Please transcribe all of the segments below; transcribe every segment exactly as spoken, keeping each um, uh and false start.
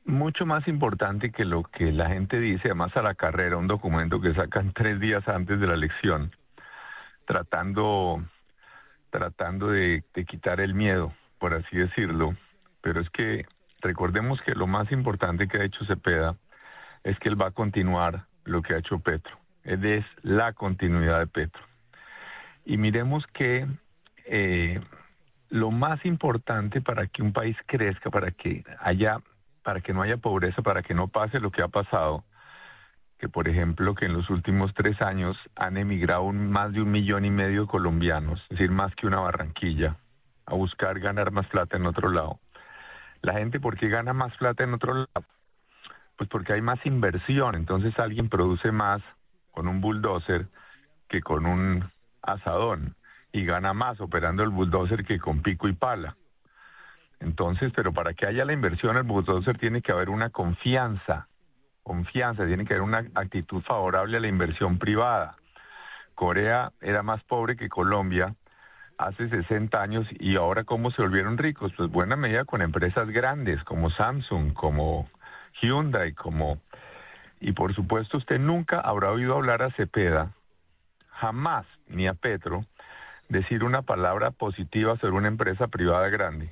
mucho más importante que lo que la gente dice, además a la carrera, un documento que sacan tres días antes de la elección, tratando, tratando de, de quitar el miedo, por así decirlo. Pero es que recordemos que lo más importante que ha hecho Cepeda es que él va a continuar lo que ha hecho Petro. Él es la continuidad de Petro. Y miremos que eh, lo más importante para que un país crezca, para que haya, para que no haya pobreza, para que no pase lo que ha pasado, que por ejemplo que en los últimos tres años han emigrado un, más de un millón y medio de colombianos, es decir, más que una Barranquilla, a buscar ganar más plata en otro lado. La gente, ¿por qué gana más plata en otro lado? Pues porque hay más inversión, entonces alguien produce más con un bulldozer que con un asadón y gana más operando el bulldozer que con pico y pala. Entonces, pero para que haya la inversión, el bulldozer tiene que haber una confianza, confianza, tiene que haber una actitud favorable a la inversión privada. Corea era más pobre que Colombia hace sesenta años y ahora ¿cómo se volvieron ricos? Pues buena medida con empresas grandes como Samsung, como Hyundai, como... Y por supuesto usted nunca habrá oído hablar a Cepeda, jamás, ni a Petro, decir una palabra positiva sobre una empresa privada grande.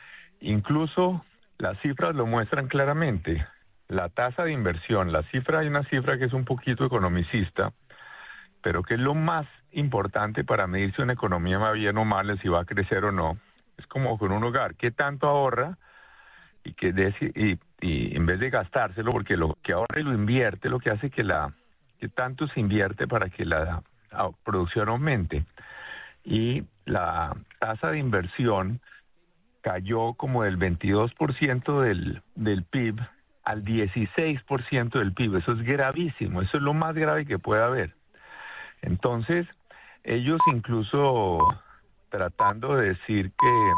Incluso las cifras lo muestran claramente. La tasa de inversión, la cifra, hay una cifra que es un poquito economicista, pero que es lo más importante para medir si una economía va bien o mal, si va a crecer o no. Es como con un hogar, ¿qué tanto ahorra? Y que de, y, y en vez de gastárselo, porque lo que ahorra y lo invierte, lo que hace que la que tanto se invierte para que la, la producción aumente. Y la tasa de inversión cayó como del veintidós por ciento del, del P I B al dieciséis por ciento del P I B. Eso es gravísimo, eso es lo más grave que puede haber. Entonces, ellos incluso tratando de decir que,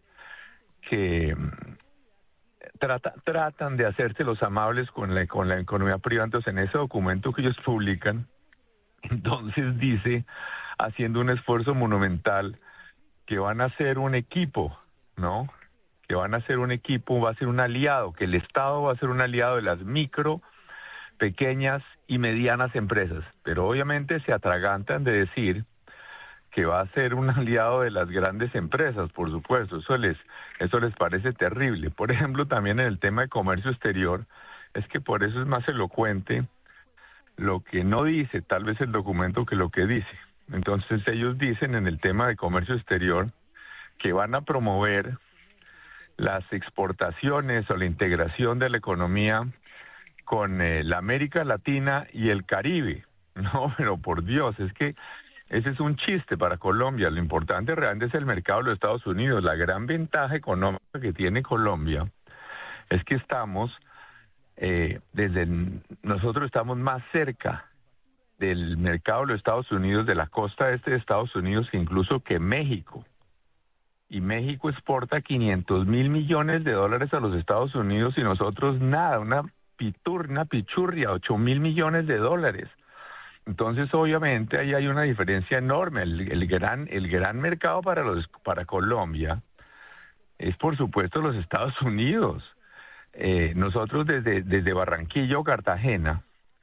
que trata, tratan de hacerse los amables con la, con la economía privada. Entonces, en ese documento que ellos publican, entonces dice, haciendo un esfuerzo monumental, que van a ser un equipo, ¿no? Que van a ser un equipo, va a ser un aliado, que el Estado va a ser un aliado de las micro, pequeñas y medianas empresas. Pero obviamente se atragantan de decir que va a ser un aliado de las grandes empresas, por supuesto. Eso les, eso les parece terrible. Por ejemplo, también en el tema de comercio exterior, es que por eso es más elocuente lo que no dice tal vez el documento que lo que dice. Entonces ellos dicen en el tema de comercio exterior que van a promover las exportaciones o la integración de la economía con eh, la América Latina y el Caribe. No, pero por Dios, es que ese es un chiste para Colombia. Lo importante realmente es el mercado de los Estados Unidos. La gran ventaja económica que tiene Colombia es que estamos, eh, desde el, nosotros estamos más cerca del mercado de los Estados Unidos, de la costa este de Estados Unidos, que incluso que México. Y México exporta quinientos mil millones de dólares a los Estados Unidos y nosotros nada, una pitur, una pichurria, ocho mil millones de dólares. Entonces, obviamente, ahí hay una diferencia enorme. El, el gran, el gran mercado para los, para Colombia es, por supuesto, los Estados Unidos. Eh, nosotros desde, desde Barranquilla o Cartagena,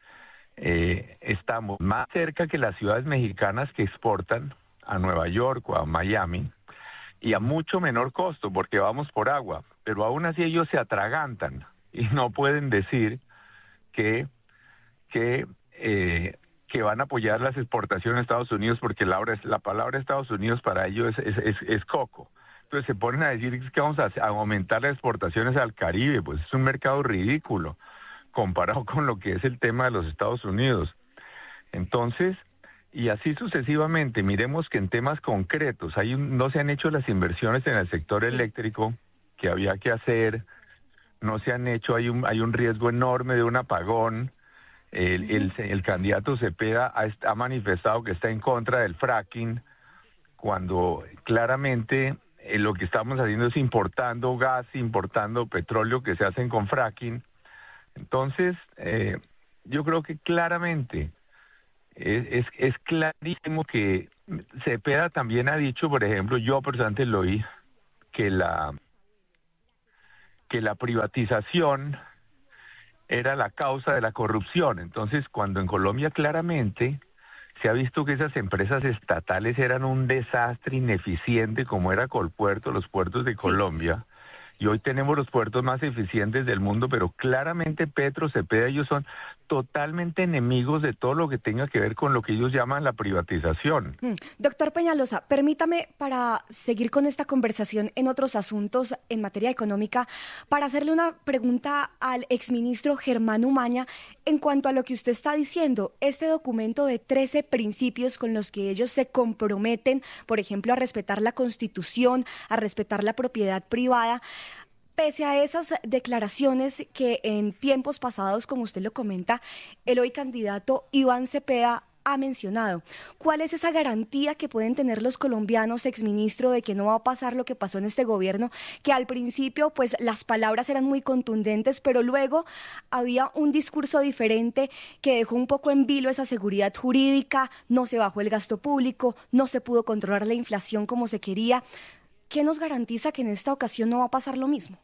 Eh, estamos más cerca que las ciudades mexicanas que exportan a Nueva York o a Miami y a mucho menor costo porque vamos por agua, pero aún así ellos se atragantan y no pueden decir que, que, eh, que van a apoyar las exportaciones a Estados Unidos porque la, la palabra Estados Unidos para ellos es, es, es, es coco. Entonces se ponen a decir que vamos a, a aumentar las exportaciones al Caribe, pues es un mercado ridículo comparado con lo que es el tema de los Estados Unidos. Entonces, y así sucesivamente, miremos que en temas concretos, hay un, no se han hecho las inversiones en el sector sí. eléctrico que había que hacer, no se han hecho, hay un, hay un riesgo enorme de un apagón, el, el, el candidato Cepeda ha, ha manifestado que está en contra del fracking, cuando claramente eh, lo que estamos haciendo es importando gas, importando petróleo que se hacen con fracking. Entonces, eh, yo creo que claramente es, es, es clarísimo que Cepeda también ha dicho, por ejemplo, yo personalmente lo oí, que la, que la privatización era la causa de la corrupción. Entonces, cuando en Colombia claramente se ha visto que esas empresas estatales eran un desastre ineficiente, como era Colpuerto, los puertos de Colombia, y hoy tenemos los puertos más eficientes del mundo, pero claramente Petro, Cepeda, ellos son totalmente enemigos de todo lo que tenga que ver con lo que ellos llaman la privatización. Mm. Doctor Peñalosa, permítame, para seguir con esta conversación en otros asuntos en materia económica, para hacerle una pregunta al exministro Germán Umaña en cuanto a lo que usted está diciendo, este documento de trece principios con los que ellos se comprometen, por ejemplo, a respetar la Constitución, a respetar la propiedad privada. Pese a esas declaraciones que en tiempos pasados, como usted lo comenta, el hoy candidato Iván Cepeda ha mencionado, ¿cuál es esa garantía que pueden tener los colombianos, exministro, de que no va a pasar lo que pasó en este gobierno, que al principio pues las palabras eran muy contundentes, pero luego había un discurso diferente que dejó un poco en vilo esa seguridad jurídica, no se bajó el gasto público, no se pudo controlar la inflación como se quería? ¿Qué nos garantiza que en esta ocasión no va a pasar lo mismo?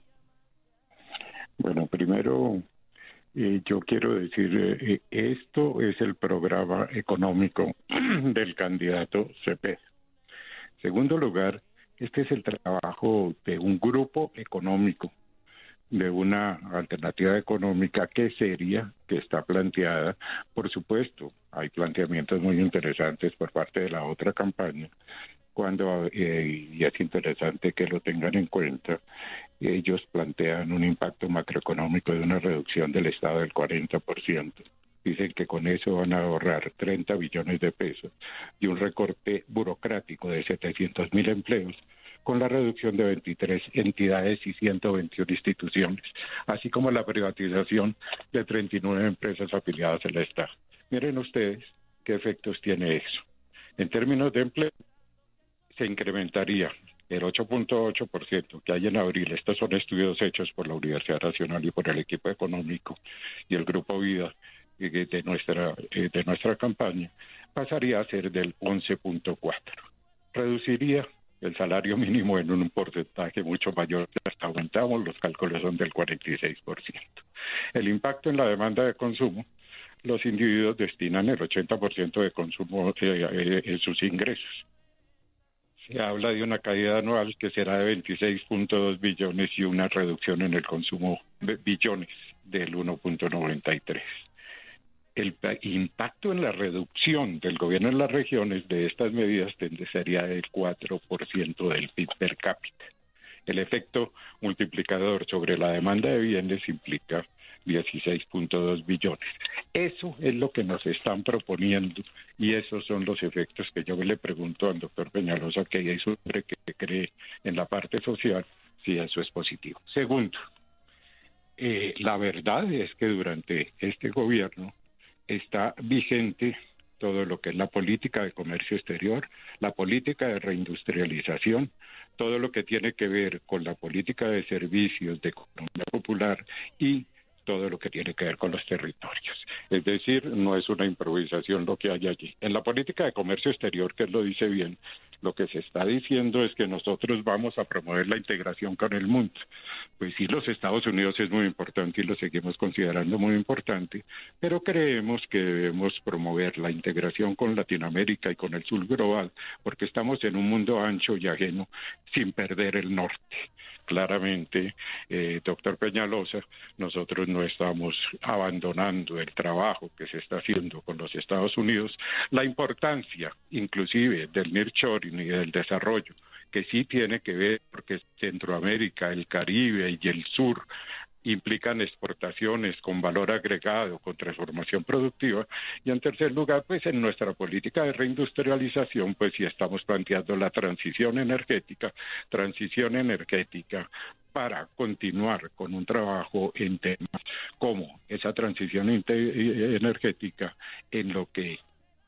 Bueno, primero eh, yo quiero decir, eh, esto es el programa económico del candidato Cepeda. Segundo lugar, este es el trabajo de un grupo económico, de una alternativa económica que es seria, que está planteada. Por supuesto, hay planteamientos muy interesantes por parte de la otra campaña, cuando eh, y es interesante que lo tengan en cuenta. Ellos plantean un impacto macroeconómico de una reducción del Estado del cuarenta por ciento. Dicen que con eso van a ahorrar treinta billones de pesos y un recorte burocrático de setecientos mil empleos, con la reducción de veintitrés entidades y ciento veintiuna instituciones, así como la privatización de treinta y nueve empresas afiliadas al Estado. Miren ustedes qué efectos tiene eso. En términos de empleo, se incrementaría el ocho punto ocho por ciento que hay en abril. Estos son estudios hechos por la Universidad Nacional y por el equipo económico y el Grupo Vida de nuestra, de nuestra campaña, pasaría a ser del once punto cuatro por ciento. Reduciría el salario mínimo en un porcentaje mucho mayor, hasta aumentamos, los cálculos son del cuarenta y seis por ciento. El impacto en la demanda de consumo, los individuos destinan el ochenta por ciento de consumo eh, en sus ingresos. Se habla de una caída anual que será de veintiséis punto dos billones y una reducción en el consumo de billones del uno punto noventa y tres. El impacto en la reducción del gobierno en las regiones de estas medidas sería del cuatro por ciento del P I B per cápita. El efecto multiplicador sobre la demanda de bienes implica dieciséis punto dos billones. Eso es lo que nos están proponiendo y esos son los efectos que yo le pregunto al doctor Peñalosa, que es un hombre que cree en la parte social, si eso es positivo. Segundo, eh, la verdad es que durante este gobierno está vigente todo lo que es la política de comercio exterior, la política de reindustrialización, todo lo que tiene que ver con la política de servicios, de economía popular y todo lo que tiene que ver con los territorios. Es decir, no es una improvisación lo que hay allí. En la política de comercio exterior, que él lo dice bien, lo que se está diciendo es que nosotros vamos a promover la integración con el mundo. Pues sí, los Estados Unidos es muy importante y lo seguimos considerando muy importante, pero creemos que debemos promover la integración con Latinoamérica y con el sur global, porque estamos en un mundo ancho y ajeno sin perder el norte. Claramente, eh, doctor Peñalosa, nosotros no estamos abandonando el trabajo que se está haciendo con los Estados Unidos, la importancia inclusive del nearshoring y del desarrollo, que sí tiene que ver porque Centroamérica, el Caribe y el sur implican exportaciones con valor agregado, con transformación productiva, y en tercer lugar, pues en nuestra política de reindustrialización, pues sí estamos planteando la transición energética, transición energética para continuar con un trabajo en temas como esa transición energética en lo que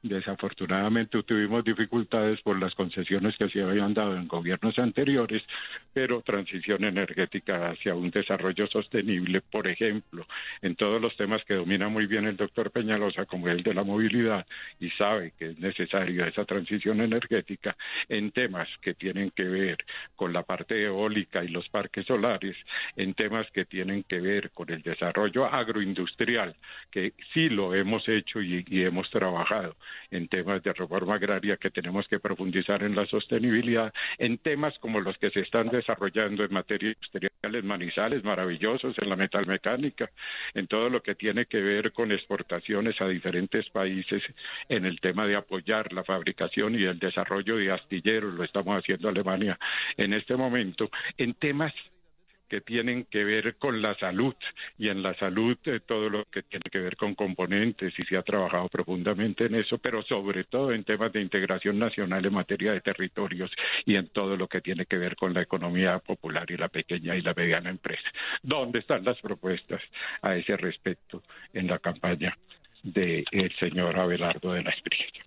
Desafortunadamente tuvimos dificultades por las concesiones que se habían dado en gobiernos anteriores, pero transición energética hacia un desarrollo sostenible, por ejemplo, en todos los temas que domina muy bien el doctor Peñalosa, como el de la movilidad, y sabe que es necesaria esa transición energética, en temas que tienen que ver con la parte eólica y los parques solares, en temas que tienen que ver con el desarrollo agroindustrial, que sí lo hemos hecho y, y hemos trabajado, en temas de reforma agraria que tenemos que profundizar en la sostenibilidad, en temas como los que se están desarrollando en materia industrial en Manizales, maravillosos, en la metalmecánica, en todo lo que tiene que ver con exportaciones a diferentes países, en el tema de apoyar la fabricación y el desarrollo de astilleros, lo estamos haciendo Alemania en este momento, en temas que tienen que ver con la salud, y en la salud eh, todo lo que tiene que ver con componentes, y se ha trabajado profundamente en eso, pero sobre todo en temas de integración nacional en materia de territorios y en todo lo que tiene que ver con la economía popular y la pequeña y la mediana empresa. ¿Dónde están las propuestas a ese respecto en la campaña del señor Abelardo de la Espriella?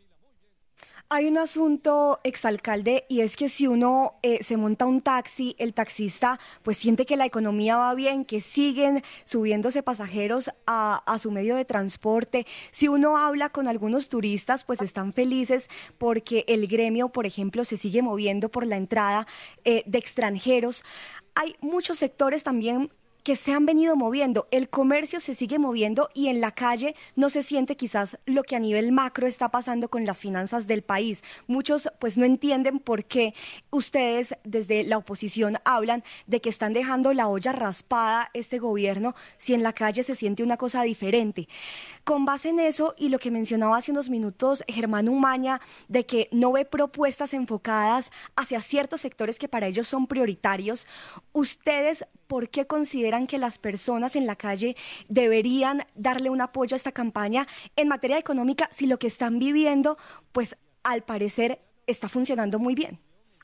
Hay un asunto, exalcalde, y es que si uno eh, se monta un taxi, el taxista pues siente que la economía va bien, que siguen subiéndose pasajeros a, a su medio de transporte. Si uno habla con algunos turistas, pues están felices porque el gremio, por ejemplo, se sigue moviendo por la entrada eh, de extranjeros. Hay muchos sectores también que se han venido moviendo, el comercio se sigue moviendo y en la calle no se siente quizás lo que a nivel macro está pasando con las finanzas del país. Muchos pues no entienden por qué ustedes desde la oposición hablan de que están dejando la olla raspada este gobierno si en la calle se siente una cosa diferente. Con base en eso y lo que mencionaba hace unos minutos Germán Umaña, de que no ve propuestas enfocadas hacia ciertos sectores que para ellos son prioritarios, ¿ustedes por qué consideran que las personas en la calle deberían darle un apoyo a esta campaña en materia económica si lo que están viviendo, pues al parecer está funcionando muy bien?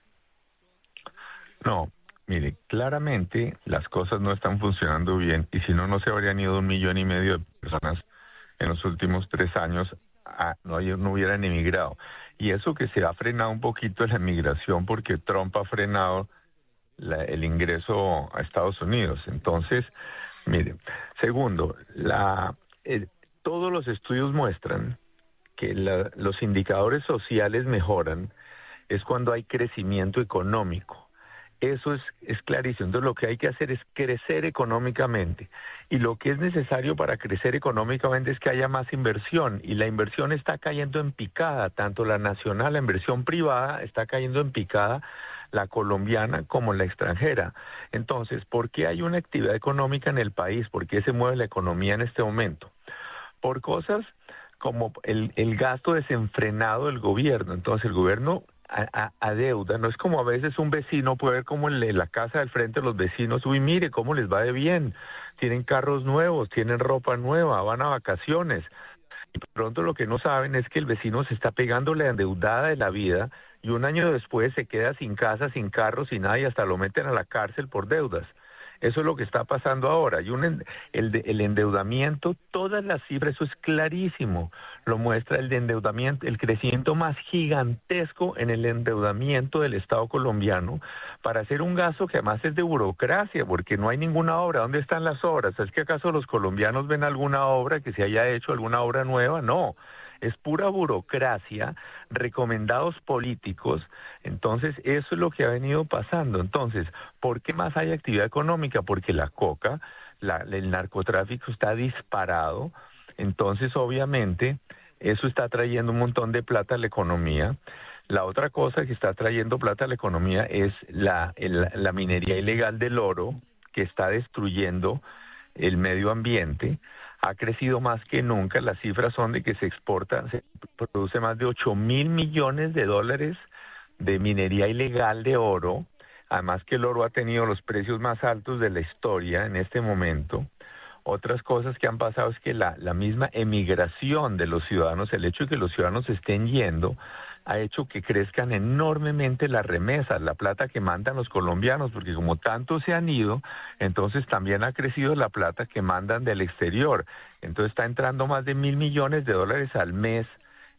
No, mire, claramente las cosas no están funcionando bien, y si no, no se habrían ido un millón y medio de personas en los últimos tres años, a, no, no hubieran emigrado. Y eso que se ha frenado un poquito la emigración porque Trump ha frenado la, el ingreso a Estados Unidos. Entonces, mire, segundo, la, eh, todos los estudios muestran que la, los indicadores sociales mejoran es cuando hay crecimiento económico. Eso es, es clarísimo. Entonces lo que hay que hacer es crecer económicamente. Y lo que es necesario para crecer económicamente es que haya más inversión. Y la inversión está cayendo en picada, tanto la nacional, la inversión privada, está cayendo en picada, la colombiana como la extranjera. Entonces, ¿por qué hay una actividad económica en el país? ¿Por qué se mueve la economía en este momento? Por cosas como el, el gasto desenfrenado del gobierno. Entonces el gobierno A, a, a deuda, no es como a veces un vecino puede ver como en la casa del frente los vecinos, uy, mire cómo les va de bien, tienen carros nuevos, tienen ropa nueva, van a vacaciones, y pronto lo que no saben es que el vecino se está pegando la endeudada de la vida y un año después se queda sin casa, sin carro, sin nada, y hasta lo meten a la cárcel por deudas. Eso es lo que está pasando ahora. Y un, el, el endeudamiento, todas las cifras, eso es clarísimo, lo muestra el de endeudamiento, el crecimiento más gigantesco en el endeudamiento del Estado colombiano para hacer un gasto que además es de burocracia, porque no hay ninguna obra. ¿Dónde están las obras? ¿Es que acaso los colombianos ven alguna obra que se haya hecho, alguna obra nueva? No. Es pura burocracia, recomendados políticos. Entonces, eso es lo que ha venido pasando. Entonces, ¿por qué más hay actividad económica? Porque la coca, la, el narcotráfico está disparado. Entonces, obviamente, eso está trayendo un montón de plata a la economía. La otra cosa que está trayendo plata a la economía es la, el, la minería ilegal del oro, que está destruyendo el medio ambiente. Ha crecido más que nunca. Las cifras son de que se exporta, se produce más de ocho mil millones de dólares de minería ilegal de oro. Además que el oro ha tenido los precios más altos de la historia en este momento. Otras cosas que han pasado es que la, la misma emigración de los ciudadanos, el hecho de que los ciudadanos estén yendo, ha hecho que crezcan enormemente las remesas, la plata que mandan los colombianos, porque como tantos se han ido, entonces también ha crecido la plata que mandan del exterior. Entonces está entrando más de mil millones de dólares al mes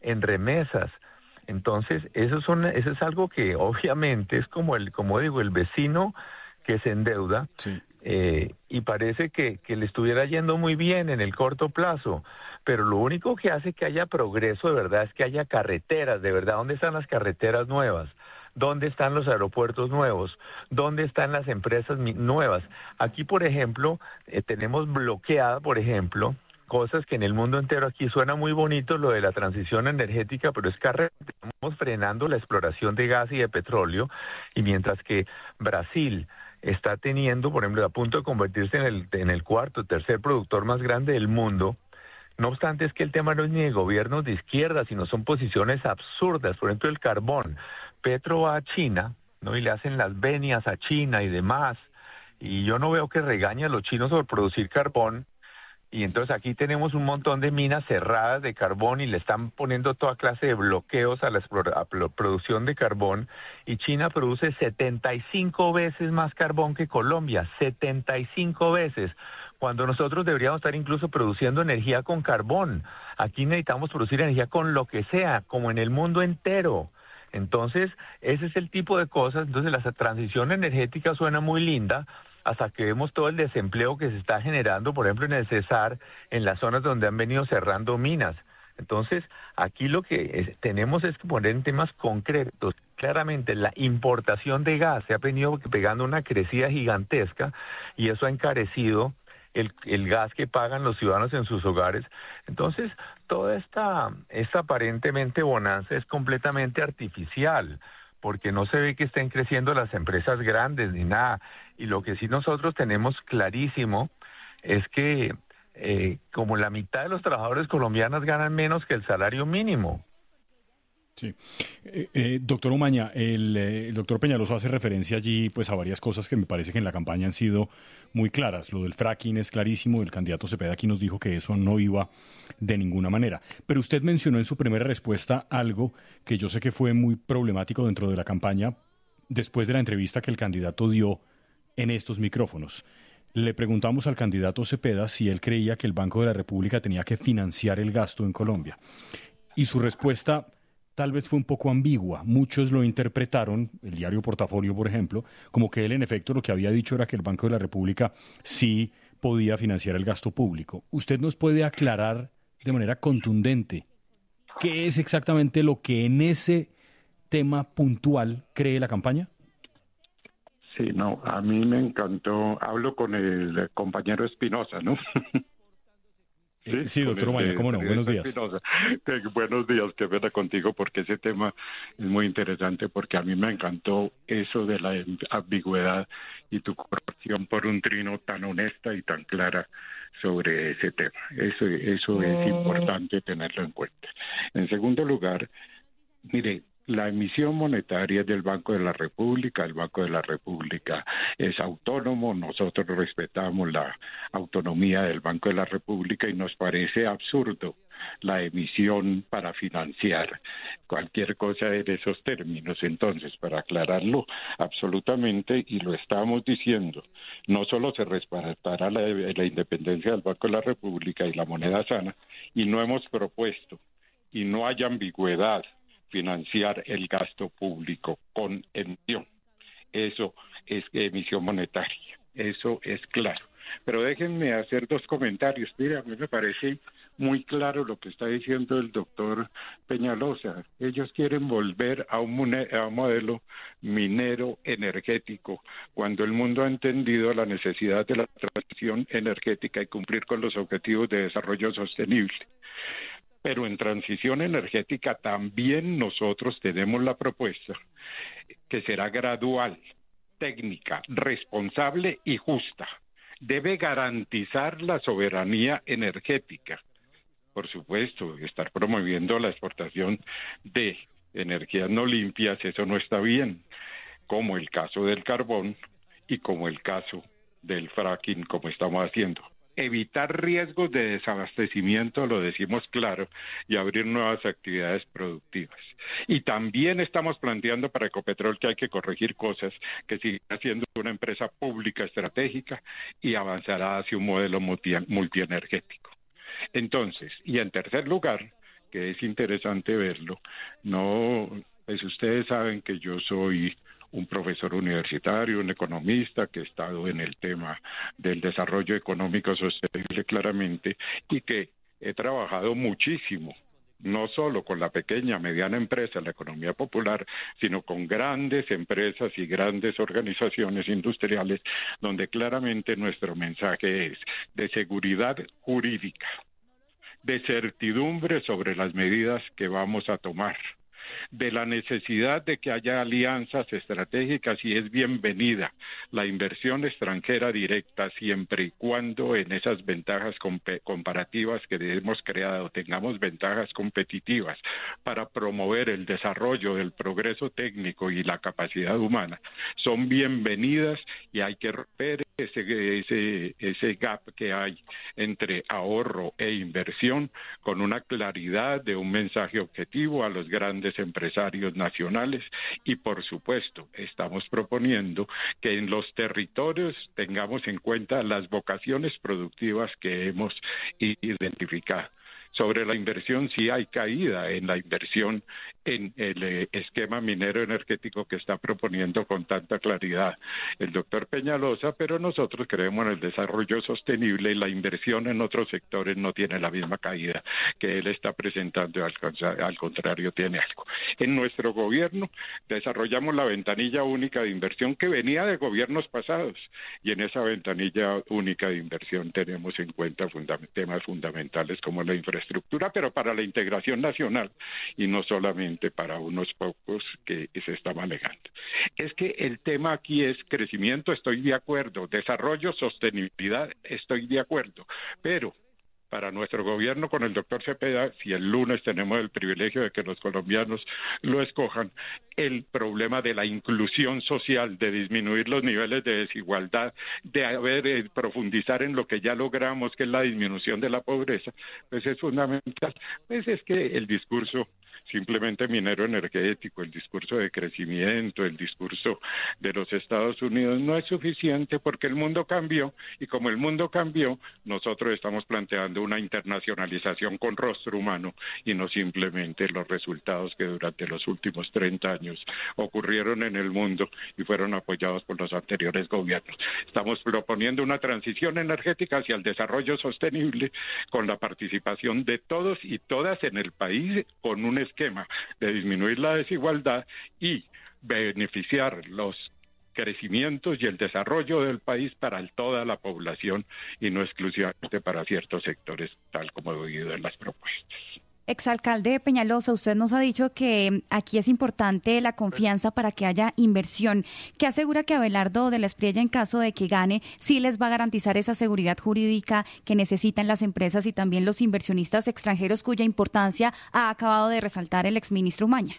en remesas. Entonces, eso, son, eso es algo que obviamente es como, el, como digo, el vecino que se endeuda, sí. eh, y parece que, que le estuviera yendo muy bien en el corto plazo, pero lo único que hace que haya progreso de verdad es que haya carreteras, de verdad. ¿Dónde están las carreteras nuevas? ¿Dónde están los aeropuertos nuevos? ¿Dónde están las empresas nuevas? Aquí, por ejemplo, eh, tenemos bloqueada, por ejemplo, cosas que en el mundo entero aquí suena muy bonito, lo de la transición energética, pero es que estamos frenando la exploración de gas y de petróleo, y mientras que Brasil está teniendo, por ejemplo, a punto de convertirse en el, en el cuarto, tercer productor más grande del mundo. No obstante, es que el tema no es ni de gobiernos de izquierda, sino son posiciones absurdas. Por ejemplo, el carbón. Petro va a China, ¿no? Y le hacen las venias a China y demás. Y yo no veo que regañe a los chinos por producir carbón. Y entonces aquí tenemos un montón de minas cerradas de carbón y le están poniendo toda clase de bloqueos a la, a la producción de carbón. Y China produce setenta y cinco veces más carbón que Colombia, setenta y cinco veces. Cuando nosotros deberíamos estar incluso produciendo energía con carbón. Aquí necesitamos producir energía con lo que sea, como en el mundo entero. Entonces, ese es el tipo de cosas. Entonces, la transición energética suena muy linda, hasta que vemos todo el desempleo que se está generando, por ejemplo, en el Cesar, en las zonas donde han venido cerrando minas. Entonces, aquí lo que es, tenemos es que poner en temas concretos. Claramente, la importación de gas se ha venido pegando una crecida gigantesca y eso ha encarecido el, el gas que pagan los ciudadanos en sus hogares. Entonces, toda esta, esta aparentemente bonanza es completamente artificial, porque no se ve que estén creciendo las empresas grandes ni nada. Y lo que sí nosotros tenemos clarísimo es que eh, como la mitad de los trabajadores colombianos ganan menos que el salario mínimo. Sí. Eh, eh, doctor Umaña, el, eh, el doctor Peñalosa hace referencia allí pues a varias cosas que me parece que en la campaña han sido muy claras. Lo del fracking es clarísimo, el candidato Cepeda aquí nos dijo que eso no iba de ninguna manera. Pero usted mencionó en su primera respuesta algo que yo sé que fue muy problemático dentro de la campaña después de la entrevista que el candidato dio en estos micrófonos. Le preguntamos al candidato Cepeda si él creía que el Banco de la República tenía que financiar el gasto en Colombia. Y su respuesta tal vez fue un poco ambigua. Muchos lo interpretaron, el diario Portafolio, por ejemplo, como que él en efecto lo que había dicho era que el Banco de la República sí podía financiar el gasto público. ¿Usted nos puede aclarar de manera contundente qué es exactamente lo que en ese tema puntual cree la campaña? Sí, no, a mí me encantó. Hablo con el compañero Espinosa, ¿no? Sí, sí, doctor Umaña, cómo no, buenos días. Que, buenos días, qué pena contigo, porque ese tema es muy interesante, porque a mí me encantó eso de la ambigüedad y tu corrección por un trino tan honesta y tan clara sobre ese tema. Eso, eso es importante tenerlo en cuenta. En segundo lugar, mire, la emisión monetaria del Banco de la República, el Banco de la República es autónomo, nosotros respetamos la autonomía del Banco de la República y nos parece absurdo la emisión para financiar cualquier cosa en esos términos. Entonces, para aclararlo absolutamente, y lo estamos diciendo, no solo se respetará la, la independencia del Banco de la República y la moneda sana, y no hemos propuesto, y no hay ambigüedad, financiar el gasto público con emisión. Eso es emisión monetaria, eso es claro. Pero déjenme hacer dos comentarios. Mira, a mí me parece muy claro lo que está diciendo el doctor Peñalosa. Ellos quieren volver a un, a un modelo minero energético, cuando el mundo ha entendido la necesidad de la transición energética y cumplir con los objetivos de desarrollo sostenible. Pero en transición energética también nosotros tenemos la propuesta que será gradual, técnica, responsable y justa. Debe garantizar la soberanía energética. Por supuesto, estar promoviendo la exportación de energías no limpias, eso no está bien, como el caso del carbón y como el caso del fracking, como estamos haciendo. Evitar riesgos de desabastecimiento, lo decimos claro, y abrir nuevas actividades productivas. Y también estamos planteando para Ecopetrol que hay que corregir cosas, que siga siendo una empresa pública estratégica y avanzará hacia un modelo multi, multienergético. Entonces, y en tercer lugar, que es interesante verlo. No, pues ustedes saben que yo soy un profesor universitario, un economista que he estado en el tema del desarrollo económico sostenible claramente y que he trabajado muchísimo, no solo con la pequeña, mediana empresa, la economía popular, sino con grandes empresas y grandes organizaciones industriales, donde claramente nuestro mensaje es de seguridad jurídica, de certidumbre sobre las medidas que vamos a tomar, de la necesidad de que haya alianzas estratégicas y es bienvenida la inversión extranjera directa siempre y cuando en esas ventajas comparativas que hemos creado tengamos ventajas competitivas para promover el desarrollo del progreso técnico y la capacidad humana. Son bienvenidas y hay que romper ese, ese, ese gap que hay entre ahorro e inversión con una claridad de un mensaje objetivo a los grandes empresarios nacionales y por supuesto estamos proponiendo que en los territorios tengamos en cuenta las vocaciones productivas que hemos identificado. Sobre la inversión, sí hay caída en la inversión en el eh, esquema minero energético que está proponiendo con tanta claridad el doctor Peñalosa, pero nosotros creemos en el desarrollo sostenible y la inversión en otros sectores no tiene la misma caída que él está presentando, al, al contrario tiene algo. En nuestro gobierno desarrollamos la ventanilla única de inversión que venía de gobiernos pasados y en esa ventanilla única de inversión tenemos en cuenta fundament- temas fundamentales como la infraestructura estructura, pero para la integración nacional y no solamente para unos pocos que se está manejando. Es que el tema aquí es crecimiento, estoy de acuerdo, desarrollo, sostenibilidad, estoy de acuerdo, pero para nuestro gobierno con el doctor Cepeda, si el lunes tenemos el privilegio de que los colombianos lo escojan, el problema de la inclusión social, de disminuir los niveles de desigualdad, de haber, de profundizar en lo que ya logramos, que es la disminución de la pobreza, pues es fundamental. Pues es que el discurso simplemente minero energético, el discurso de crecimiento, el discurso de los Estados Unidos no es suficiente porque el mundo cambió y como el mundo cambió, nosotros estamos planteando una internacionalización con rostro humano y no simplemente los resultados que durante los últimos treinta años ocurrieron en el mundo y fueron apoyados por los anteriores gobiernos. Estamos proponiendo una transición energética hacia el desarrollo sostenible con la participación de todos y todas en el país con un esquema de disminuir la desigualdad y beneficiar los crecimientos y el desarrollo del país para toda la población y no exclusivamente para ciertos sectores, tal como he oído en las propuestas. Exalcalde Peñalosa, usted nos ha dicho que aquí es importante la confianza para que haya inversión. ¿Qué asegura que Abelardo de la Espriella, en caso de que gane, sí les va a garantizar esa seguridad jurídica que necesitan las empresas y también los inversionistas extranjeros, cuya importancia ha acabado de resaltar el exministro Umaña?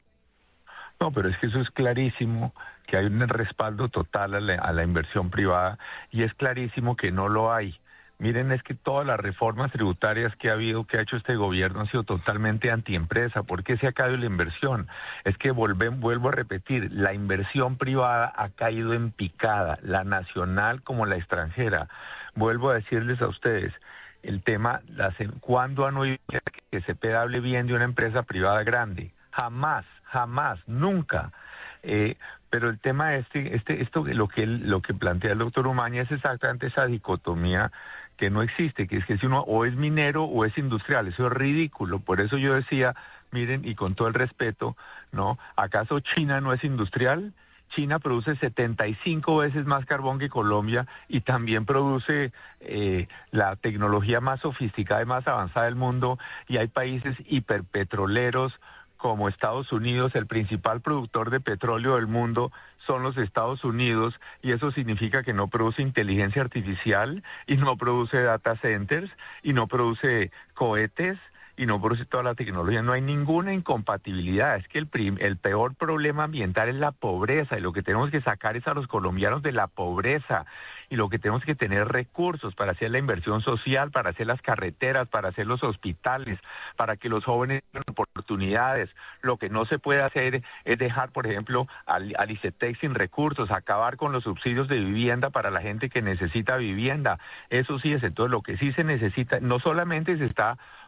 No, pero es que eso es clarísimo, que hay un respaldo total a la, a la inversión privada y es clarísimo que no lo hay. Miren, es que todas las reformas tributarias que ha habido, que ha hecho este gobierno, han sido totalmente antiempresa. ¿Por qué se ha caído la inversión? Es que volven, vuelvo a repetir, la inversión privada ha caído en picada, la nacional como la extranjera. Vuelvo a decirles a ustedes, el tema, las, ¿cuándo han oído que Cepeda hable bien de una empresa privada grande? Jamás, jamás, nunca. Eh, pero el tema este, este, esto, lo que él, lo que plantea el doctor Umaña es exactamente esa dicotomía que no existe, que es que si uno o es minero o es industrial, eso es ridículo. Por eso yo decía, miren, y con todo el respeto, ¿no? ¿Acaso China no es industrial? China produce setenta y cinco veces más carbón que Colombia y también produce eh, la tecnología más sofisticada y más avanzada del mundo, y hay países hiperpetroleros como Estados Unidos. El principal productor de petróleo del mundo son los Estados Unidos, y eso significa que no produce inteligencia artificial, y no produce data centers, y no produce cohetes, y no produce toda la tecnología. No hay ninguna incompatibilidad. Es que el, prim, el peor problema ambiental es la pobreza, y lo que tenemos que sacar es a los colombianos de la pobreza, y lo que tenemos que tener recursos para hacer la inversión social, para hacer las carreteras, para hacer los hospitales, para que los jóvenes tengan oportunidades. Lo que no se puede hacer es dejar, por ejemplo, al, al ICETEX sin recursos, acabar con los subsidios de vivienda para la gente que necesita vivienda. Eso sí es. Entonces, lo que sí se necesita, no solamente se está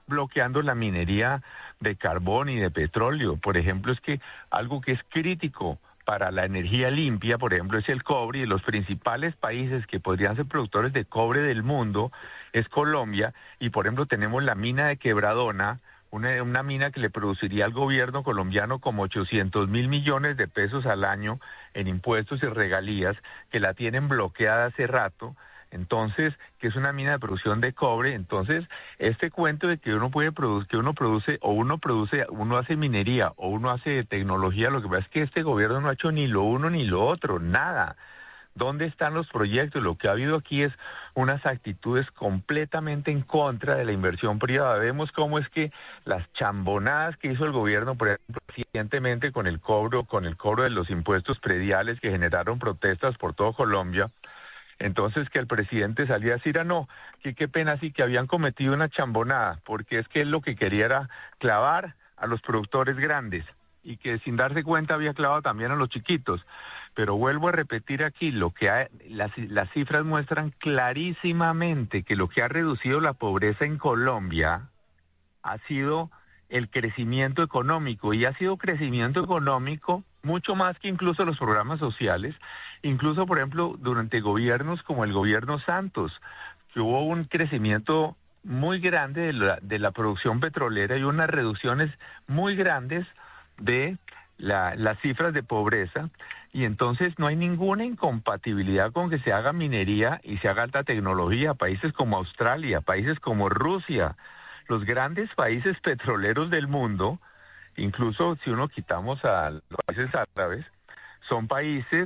bloqueando la minería de carbón y de petróleo. Por ejemplo, es que algo que es crítico para la energía limpia, por ejemplo, es el cobre, y los principales países que podrían ser productores de cobre del mundo es Colombia, y por ejemplo tenemos la mina de Quebradona, una, una mina que le produciría al gobierno colombiano como ochocientos mil millones de pesos al año en impuestos y regalías, que la tienen bloqueada hace rato. Entonces, que es una mina de producción de cobre. Entonces, este cuento de que uno puede producir, que uno produce, o uno produce, uno hace minería, o uno hace tecnología, lo que pasa es que este gobierno no ha hecho ni lo uno ni lo otro, nada. ¿Dónde están los proyectos? Lo que ha habido aquí es unas actitudes completamente en contra de la inversión privada. Vemos cómo es que las chambonadas que hizo el gobierno, por ejemplo, recientemente con el cobro, con el cobro de los impuestos prediales que generaron protestas por todo Colombia. Entonces que el presidente salía a decir, ah, no, que qué pena sí que habían cometido una chambonada, porque es que él lo que quería era clavar a los productores grandes, y que sin darse cuenta había clavado también a los chiquitos. Pero vuelvo a repetir aquí, lo que ha, las, las cifras muestran clarísimamente que lo que ha reducido la pobreza en Colombia ha sido el crecimiento económico, y ha sido crecimiento económico mucho más que incluso los programas sociales, incluso por ejemplo durante gobiernos como el gobierno Santos, que hubo un crecimiento muy grande de la, de la producción petrolera y unas reducciones muy grandes de la, las cifras de pobreza, y entonces no hay ninguna incompatibilidad con que se haga minería y se haga alta tecnología. Países como Australia, países como Rusia, los grandes países petroleros del mundo, incluso si uno quitamos a los países árabes, son países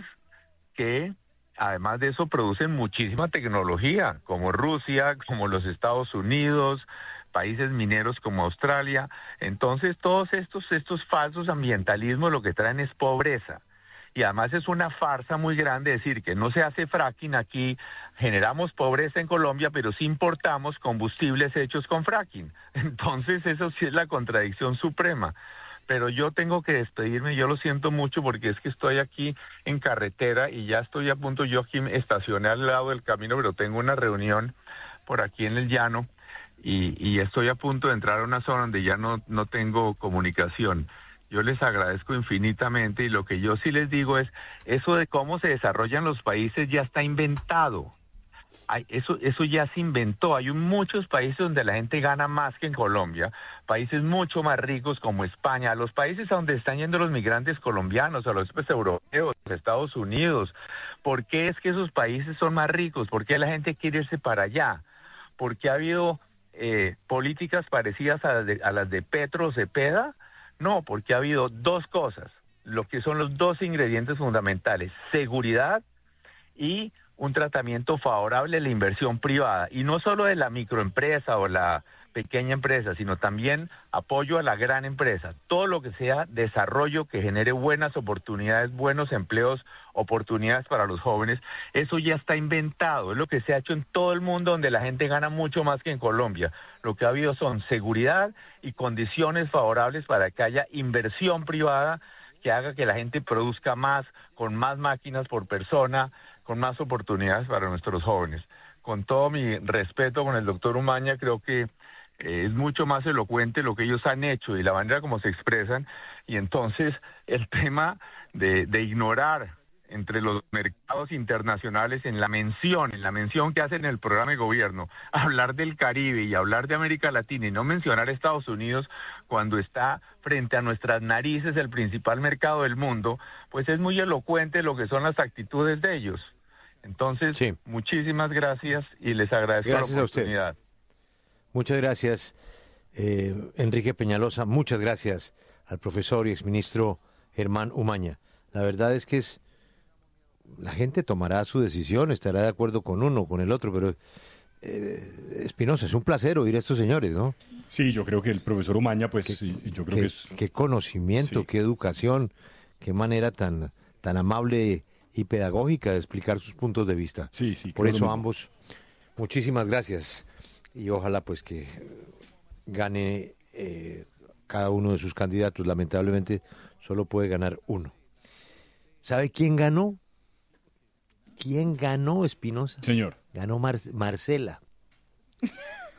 que además de eso producen muchísima tecnología, como Rusia, como los Estados Unidos, países mineros como Australia. Entonces todos estos, estos falsos ambientalismos lo que traen es pobreza. Y además es una farsa muy grande decir que no se hace fracking aquí, generamos pobreza en Colombia, pero sí importamos combustibles hechos con fracking. Entonces eso sí es la contradicción suprema. Pero yo tengo que despedirme, yo lo siento mucho porque es que estoy aquí en carretera y ya estoy a punto, yo aquí me estacioné al lado del camino, pero tengo una reunión por aquí en el llano y, y estoy a punto de entrar a una zona donde ya no, no tengo comunicación. Yo les agradezco infinitamente, y lo que yo sí les digo es, eso de cómo se desarrollan los países ya está inventado. Hay, eso, eso ya se inventó. Hay muchos países donde la gente gana más que en Colombia, países mucho más ricos como España, los países a donde están yendo los migrantes colombianos, a los pues, europeos, Estados Unidos. ¿Por qué es que esos países son más ricos? ¿Por qué la gente quiere irse para allá? ¿Porque ha habido eh, políticas parecidas a las de, a las de Petro o Cepeda? No, porque ha habido dos cosas, lo que son los dos ingredientes fundamentales: seguridad y un tratamiento favorable a la inversión privada, y no solo de la microempresa o la pequeña empresa, sino también apoyo a la gran empresa. Todo lo que sea desarrollo que genere buenas oportunidades, buenos empleos, oportunidades para los jóvenes, eso ya está inventado, es lo que se ha hecho en todo el mundo donde la gente gana mucho más que en Colombia. Lo que ha habido son seguridad y condiciones favorables para que haya inversión privada que haga que la gente produzca más, con más máquinas por persona, con más oportunidades para nuestros jóvenes. Con todo mi respeto con el doctor Umaña, creo que eh, es mucho más elocuente lo que ellos han hecho y la manera como se expresan, y entonces el tema de, de ignorar entre los mercados internacionales en la mención, en la mención que hacen en el programa de gobierno, hablar del Caribe y hablar de América Latina y no mencionar Estados Unidos cuando está frente a nuestras narices el principal mercado del mundo, pues es muy elocuente lo que son las actitudes de ellos. Entonces, sí. Muchísimas gracias y les agradezco gracias la oportunidad. A usted. Muchas gracias, eh, Enrique Peñalosa. Muchas gracias al profesor y exministro Germán Umaña. La verdad es que es la gente tomará su decisión, estará de acuerdo con uno, con el otro, pero eh, Espinosa, es un placer oír a estos señores, ¿no? Sí, yo creo que el profesor Umaña, pues, qué, sí, yo creo qué, que es... Qué conocimiento, sí. Qué educación, qué manera tan, tan amable y pedagógica de explicar sus puntos de vista. Sí, sí. Por eso ambos, muchísimas gracias, y ojalá pues que gane eh, cada uno de sus candidatos. Lamentablemente solo puede ganar uno. ¿Sabe quién ganó? ¿Quién ganó, Espinosa? Señor. Ganó Mar- Marcela.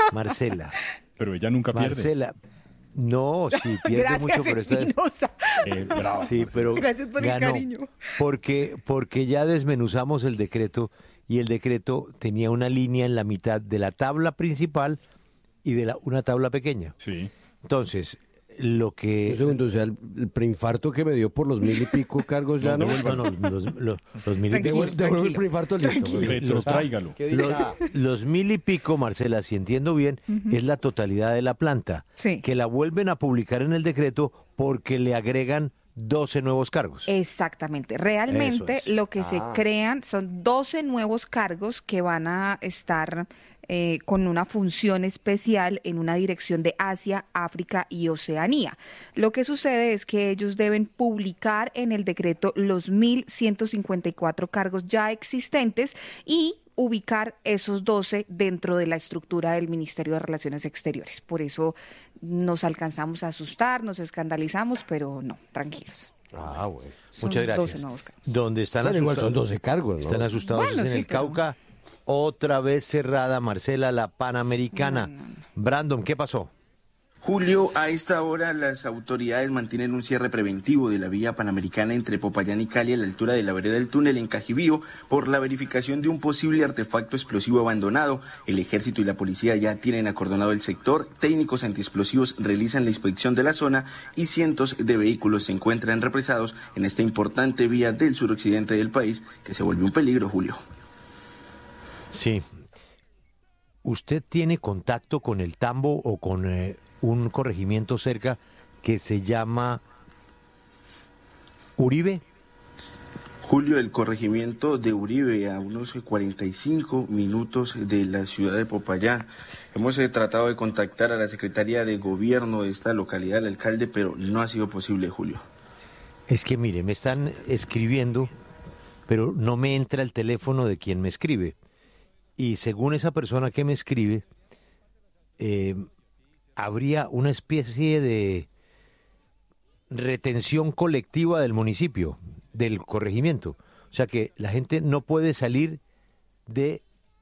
Marcela. Pero ella nunca pierde. Marcela. No, sí, pierde Gracias, mucho, pero esta vez... Eh, bravo, Sí, pero Gracias por el ganó, cariño. porque, porque ya desmenuzamos el decreto y el decreto tenía una línea en la mitad de la tabla principal y de la, una tabla pequeña. Sí. Entonces, lo que... Un segundo, o sea, el, el preinfarto que me dio por los mil y pico cargos ya no. No, no, los, los, los mil y pico... Tranquilo, Devuelvo el tranquilo. preinfarto, listo. Tranquilo. Retróigalo. ¿Qué Los, dicha? los mil y pico, Marcela, si entiendo bien, es la totalidad de la planta, Sí. que la vuelven a publicar en el decreto porque le agregan doce nuevos cargos. Exactamente. Realmente Eso es. lo que se crean son doce nuevos cargos que van a estar eh, con una función especial en una dirección de Asia, África y Oceanía. Lo que sucede es que ellos deben publicar en el decreto los mil ciento cincuenta y cuatro cargos ya existentes y ubicar esos doce dentro de la estructura del Ministerio de Relaciones Exteriores. Por eso nos alcanzamos a asustar, nos escandalizamos, pero no, tranquilos. Ah, bueno. Son Muchas gracias. doce nuevos cargos. Donde están Bueno, igual asustados, son doce cargos, ¿no? Están asustados Bueno, es en sí, el pero- Cauca. Otra vez cerrada, Marcela, la Panamericana. No, no, no. Brandon, ¿qué pasó? Julio, a esta hora las autoridades mantienen un cierre preventivo de la vía panamericana entre Popayán y Cali a la altura de la vereda del túnel en Cajibío por la verificación de un posible artefacto explosivo abandonado. El ejército y la policía ya tienen acordonado el sector, técnicos antiexplosivos realizan la inspección de la zona y cientos de vehículos se encuentran represados en esta importante vía del suroccidente del país que se volvió un peligro, Julio. Sí. ¿Usted tiene contacto con el Tambo o con eh, un corregimiento cerca que se llama Uribe? Julio, el corregimiento de Uribe, a unos cuarenta y cinco minutos de la ciudad de Popayán. Hemos eh, tratado de contactar a la secretaria de gobierno de esta localidad, el alcalde, pero no ha sido posible, Julio. Es que mire, me están escribiendo, pero no me entra el teléfono de quien me escribe. Y según esa persona que me escribe, eh, habría una especie de retención colectiva del municipio, del corregimiento. O sea que la gente no puede salir de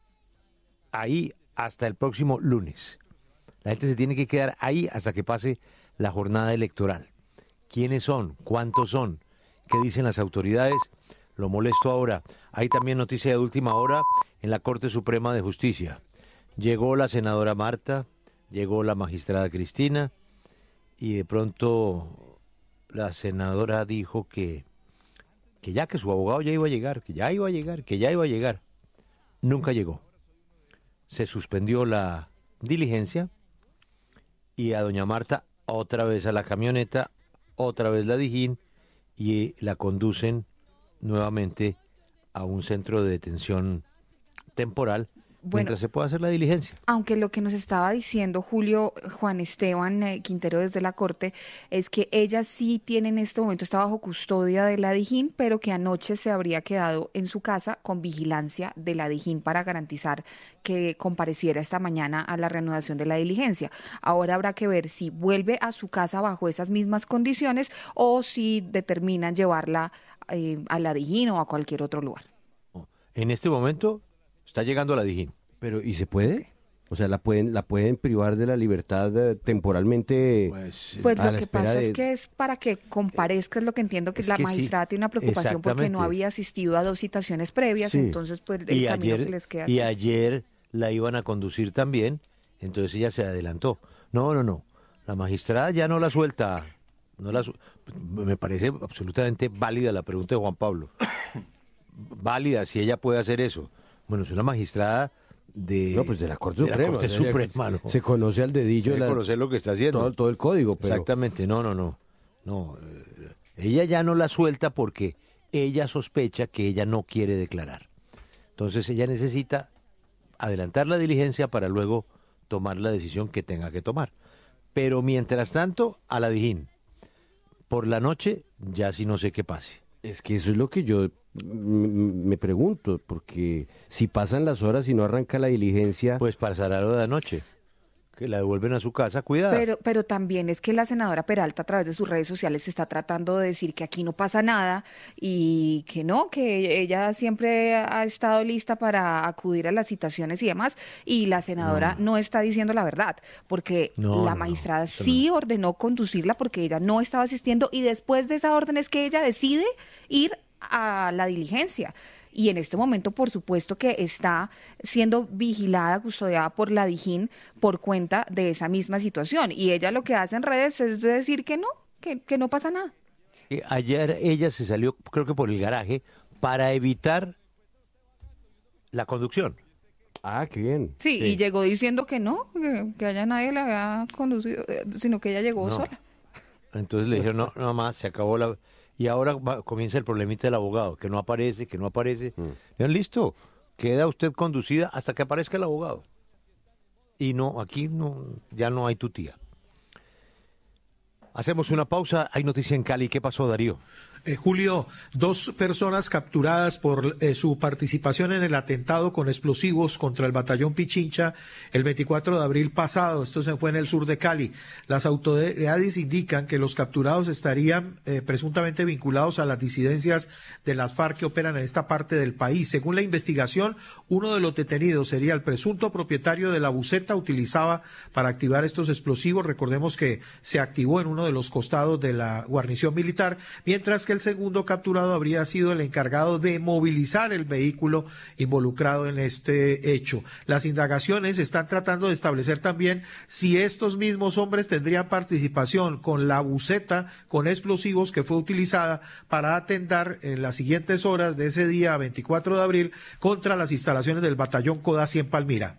ahí hasta el próximo lunes. La gente se tiene que quedar ahí hasta que pase la jornada electoral. ¿Quiénes son? ¿Cuántos son? ¿Qué dicen las autoridades? Lo molesto ahora. Hay también noticia de última hora en la Corte Suprema de Justicia. Llegó la senadora Marta, llegó la magistrada Cristina y de pronto la senadora dijo que, que ya que su abogado ya iba a llegar, que ya iba a llegar, que ya iba a llegar. Nunca llegó. Se suspendió la diligencia y a doña Marta otra vez a la camioneta, otra vez la Dijín y la conducen nuevamente a un centro de detención temporal Bueno, mientras se pueda hacer la diligencia. aunque lo que nos estaba diciendo Julio Juan Esteban eh, Quintero desde la Corte es que ella sí tiene en este momento, está bajo custodia de la Dijín, pero que anoche se habría quedado en su casa con vigilancia de la Dijín para garantizar que compareciera esta mañana a la reanudación de la diligencia. Ahora habrá que ver si vuelve a su casa bajo esas mismas condiciones o si determinan llevarla eh, a la Dijín o a cualquier otro lugar. En este momento está llegando a la Dijín. Pero, ¿y se puede? O sea, ¿la pueden, la pueden privar de la libertad eh, temporalmente? Pues, Pues a lo la que espera pasa de- es que es para que comparezca, es lo que entiendo que Es la que sí, magistrada tiene una preocupación porque no exactamente. había asistido a dos citaciones previas, Sí. entonces pues el y camino ayer, que les queda y es- ayer la iban a conducir también, entonces ella se adelantó. No, no, no. La magistrada ya no la suelta. No la su- Me parece absolutamente válida la pregunta de Juan Pablo. Válida si ella puede hacer eso. Bueno, es una magistrada de, No, pues de la Corte de la Suprema. Corte o sea, ella Suprema, ¿no? Se conoce al dedillo Debe la- conocer lo que está haciendo. todo, todo el código, pero Exactamente, no, no, no. No, eh, ella ya no la suelta porque ella sospecha que ella no quiere declarar. Entonces ella necesita adelantar la diligencia para luego tomar la decisión que tenga que tomar. Pero mientras tanto, a la Dijín. Por la noche, ya sí no sé qué pase. es que eso es lo que yo mm, me pregunto, porque si pasan las horas y no arranca la diligencia, Pues pasará lo de anoche. que la devuelven a su casa cuidada. Pero, pero también es que la senadora Peralta a través de sus redes sociales está tratando de decir que aquí no pasa nada y que no, que ella siempre ha estado lista para acudir a las citaciones y demás, y la senadora no, no está diciendo la verdad, porque no, la no, magistrada no, sí no. ordenó conducirla porque ella no estaba asistiendo, y después de esa orden es que ella decide ir a la diligencia. Y en este momento, por supuesto, que está siendo vigilada, custodiada por la Dijín por cuenta de esa misma situación. Y ella lo que hace en redes es decir que no, que, que no pasa nada. Eh, Ayer ella se salió, creo que por el garaje, para evitar la conducción. Ah, qué bien. Sí, Sí. y llegó diciendo que no, que, que allá nadie la había conducido, eh, sino que ella llegó No. sola. Entonces le dijeron, no, no más, se acabó la... Y ahora va- comienza el problemita del abogado, que no aparece, que no aparece. Mm. Dijeron, listo, queda usted conducida hasta que aparezca el abogado. Y no, aquí no, ya no hay tu tía. Hacemos una pausa, hay noticia en Cali. ¿Qué pasó, Darío? Eh, Julio, dos personas capturadas por eh, su participación en el atentado con explosivos contra el batallón Pichincha el veinticuatro de abril pasado. Esto se fue en el sur de Cali. Las autoridades indican que los capturados estarían eh, presuntamente vinculados a las disidencias de las FARC que operan en esta parte del país. Según la investigación, uno de los detenidos sería el presunto propietario de la buceta utilizada para activar estos explosivos. Recordemos que se activó en uno de los costados de la guarnición militar, mientras que el segundo capturado habría sido el encargado de movilizar el vehículo involucrado en este hecho. Las indagaciones están tratando de establecer también si estos mismos hombres tendrían participación con la buceta con explosivos que fue utilizada para atentar en las siguientes horas de ese día veinticuatro de abril contra las instalaciones del batallón Codazzi en Palmira.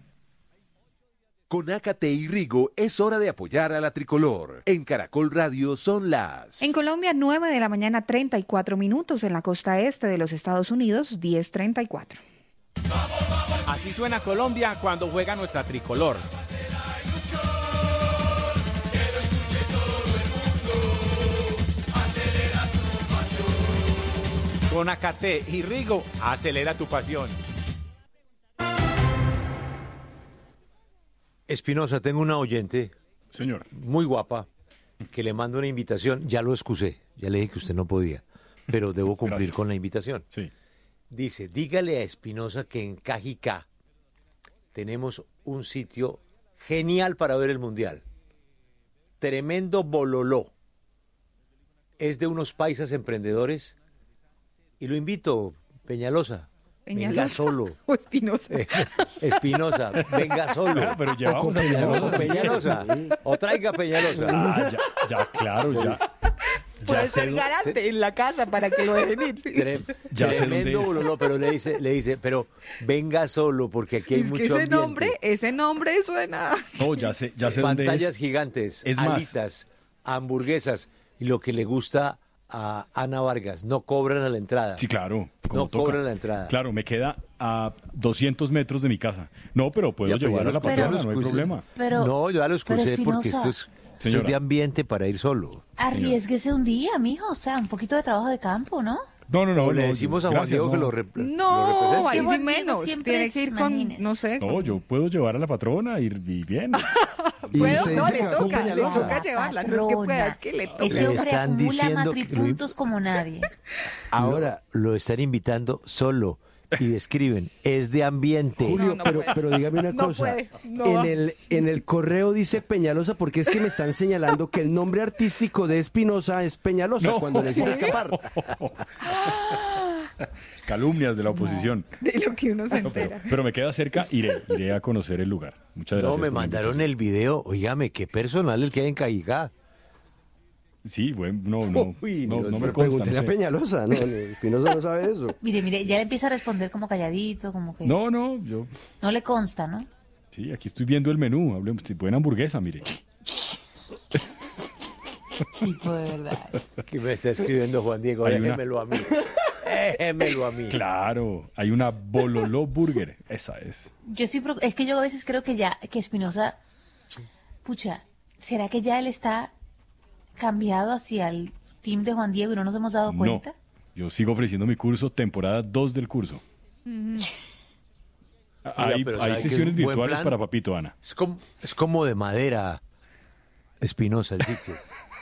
Con Ácate y Rigo es hora de apoyar a la tricolor. En Caracol Radio son las... En Colombia, nueve de la mañana, treinta y cuatro minutos. En la costa este de los Estados Unidos, diez treinta y cuatro. Así suena Colombia cuando juega nuestra tricolor. Con Ácate y Rigo, acelera tu pasión. Espinosa, tengo una oyente, señor, muy guapa, que le mando una invitación. Ya lo excusé, ya le dije que usted no podía, pero debo cumplir Gracias. con la invitación. Sí. Dice, dígale a Espinosa que en Cajicá tenemos un sitio genial para ver el Mundial. Tremendo bololó. Es de unos paisas emprendedores y lo invito, Peñalosa. Venga ¿Peñalosa solo. o Espinosa? Eh, Espinosa, venga solo. Ah, pero llevamos o a Peñalosa. O Peñalosa. O traiga Peñalosa. Ah, ya, ya, claro, ya. Puede Ya ser sé- garante en la casa para que lo dejen ir. sí. Tre- Ya sé dónde tremendo es. bololó, pero le dice, le dice, pero venga solo porque aquí hay Es que mucho ese ambiente. nombre, ese nombre suena. No, ya sé, ya sé dónde Pantallas es. gigantes, Es más. alitas, hamburguesas y lo que le gusta a Ana Vargas, no cobran a la entrada. Sí, claro. como No toca. cobran la entrada. Claro, me queda a doscientos metros de mi casa. No, pero puedo Ya, pero llevar ya a la lo- pero- patrona, no hay excuse- problema. Pero, no, yo ya lo pero excusé porque Espinosa, esto es, esto es Señora. de ambiente para ir solo. arriesguese un día, mijo, o sea, un poquito de trabajo de campo, ¿no? No, no, no. O le no, decimos yo- a Juan gracias, Diego que no. lo, rep- lo No, represente. ahí sí Juan Diego menos. siempre Tiene es, que ir con, imagínese. no sé. No, yo puedo llevar a la patrona y, y bien. Y ¿Puedo? usted No, dice le que va con toca, le Peñalosa. toca llevarla. No es que pueda, es que le toca. Ese Le hombre están acumula diciendo que- matripuntos como nadie. Ahora lo están invitando solo y escriben, es de ambiente. Julio, No, no pero, puede. pero dígame una No cosa. puede, no en, va. el, en el correo dice Peñalosa porque es que me están señalando que el nombre artístico de Espinosa es Peñalosa No. cuando necesita escapar. Calumnias de la oposición. De lo que uno se No, pero, entera. pero me queda cerca, iré, iré a conocer el lugar. Muchas gracias. No, me por la mandaron invitación. el video. Oígame, qué personal el que hay en Cajicá. Sí, bueno, no, no, Uy, no, Dios, no me Pero consta. pregúntele no a sé. Peñalosa, no, no, Espinosa no sabe eso. Mire, mire, ya le empieza a responder como calladito, como que no, No, no, yo, le consta, ¿no? sí, aquí estoy viendo el menú. Hablemos, si buena hamburguesa, mire. Tipo de verdad. Que me está escribiendo Juan Diego, Hay una- déjemelo a mí. Déjemelo a mí. Claro, hay una Bololó Burger, esa es. Yo estoy, preocup- es que yo a veces creo que ya, que Espinosa, pucha, ¿será que ya él está cambiado hacia el team de Juan Diego y no nos hemos dado No, cuenta? yo sigo ofreciendo mi curso, temporada dos del curso. Hay, Mira, hay sesiones virtuales plan? para Papito, Ana. Es como, es como de madera, Espinosa, el sitio.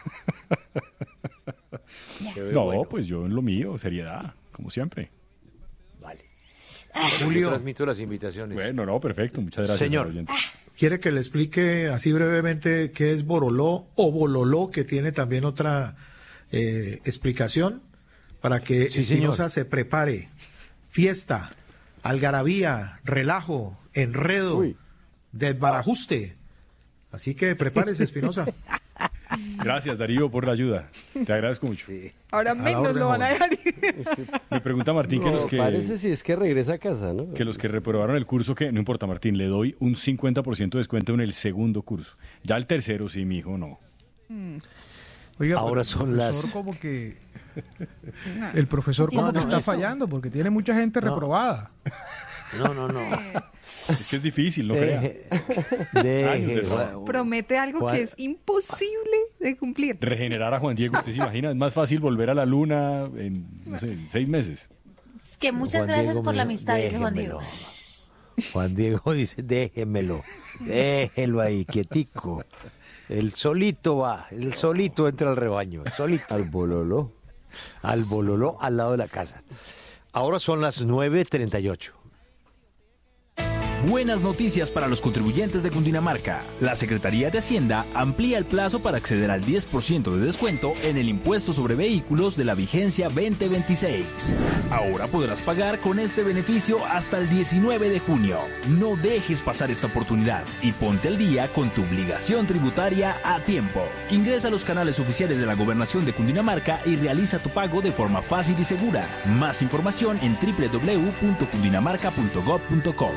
No, bueno. pues yo en lo mío, seriedad, como siempre. Vale. Julio. Yo transmito las invitaciones. Bueno, no, perfecto, muchas gracias. Señor. oyente. ¿Quiere que le explique así brevemente qué es Boroló o Bololó, que tiene también otra eh, explicación? Para que Sí, Espinosa señor. se prepare. Fiesta, algarabía, relajo, enredo, Uy. desbarajuste. Así que prepárese, Espinosa. Gracias, Darío, por la ayuda. Te agradezco mucho. Ahora A la menos orden, lo van a joven. dejar. Me pregunta Martín que No, los que... parece si es que regresa a casa, ¿no? Que los que reprobaron el curso, que no importa, Martín, le doy un cincuenta por ciento de descuento en el segundo curso. Ya el tercero, sí, mi hijo, no. Oiga, Ahora pero son el profesor las- como que el profesor como No, que no, está eso- fallando porque tiene mucha gente No. reprobada. No, no, no. Es que es difícil, no crea. Deje, Años de deje, trabajo. Juan- Promete algo Juan- que es imposible de cumplir. Regenerar a Juan Diego, ¿usted se imagina? Es más fácil volver a la luna en, no sé, en seis meses. Es que muchas Juan gracias Diego por la me- amistad, dice Juan déjemelo. Diego. Juan Diego dice, déjemelo, déjelo ahí, quietico. El solito va, el solito entra al rebaño, el solito. Al bololo. Al bololó al lado de la casa. Ahora son las nueve treinta y ocho. Buenas noticias para los contribuyentes de Cundinamarca. La Secretaría de Hacienda amplía el plazo para acceder al diez por ciento de descuento en el impuesto sobre vehículos de la vigencia veinte veintiséis. Ahora podrás pagar con este beneficio hasta el diecinueve de junio. No dejes pasar esta oportunidad y ponte al día con tu obligación tributaria a tiempo. Ingresa a los canales oficiales de la Gobernación de Cundinamarca y realiza tu pago de forma fácil y segura. Más información en doble u doble u doble u punto cundinamarca punto gob punto co.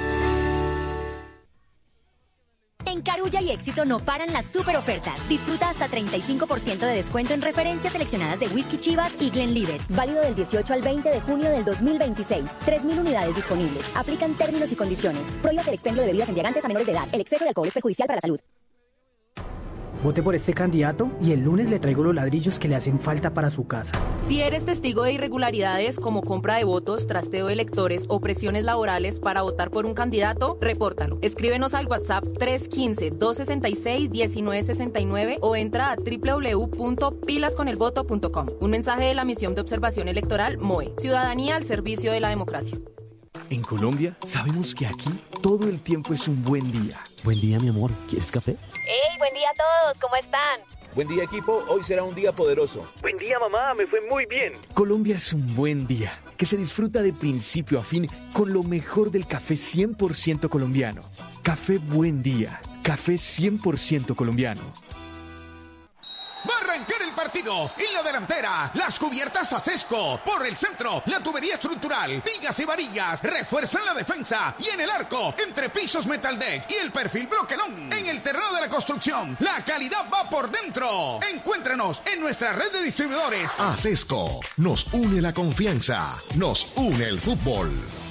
En Carulla y Éxito no paran las super ofertas. Disfruta hasta treinta y cinco por ciento de descuento en referencias seleccionadas de Whisky Chivas y Glenlivet. Válido del dieciocho al veinte de junio del dos mil veintiséis. tres mil unidades disponibles. Aplican términos y condiciones. Prohíbas el expendio de bebidas embriagantes a menores de edad. El exceso de alcohol es perjudicial para la salud. Vote por este candidato y el lunes le traigo los ladrillos que le hacen falta para su casa. Si eres testigo de irregularidades como compra de votos, trasteo de electores o presiones laborales para votar por un candidato, repórtalo. Escríbenos al WhatsApp tres uno cinco, dos seis seis, uno nueve seis nueve o entra a doble u doble u doble u punto pilas con el voto punto com. Un mensaje de la Misión de Observación Electoral M O E. Ciudadanía al servicio de la democracia. En Colombia, sabemos que aquí todo el tiempo es un buen día. Buen día, mi amor. ¿Quieres café? ¡Hey, buen día a todos! ¿Cómo están? Buen día, equipo. Hoy será un día poderoso. Buen día, mamá. Me fue muy bien. Colombia es un buen día que se disfruta de principio a fin con lo mejor del café cien por ciento colombiano. Café Buen Día. Café cien por ciento colombiano. Va a arrancar el partido. En la delantera, las cubiertas Acesco. Por el centro, la tubería estructural, vigas y varillas refuerzan la defensa. Y en el arco, entre pisos Metaldeck y el perfil Bloquelón. En el terreno de la construcción, la calidad va por dentro. Encuéntranos en nuestra red de distribuidores. Acesco. Nos une la confianza. Nos une el fútbol.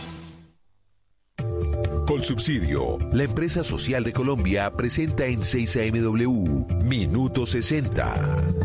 Colsubsidio, la empresa social de Colombia, presenta en seis A M W Minuto sesenta.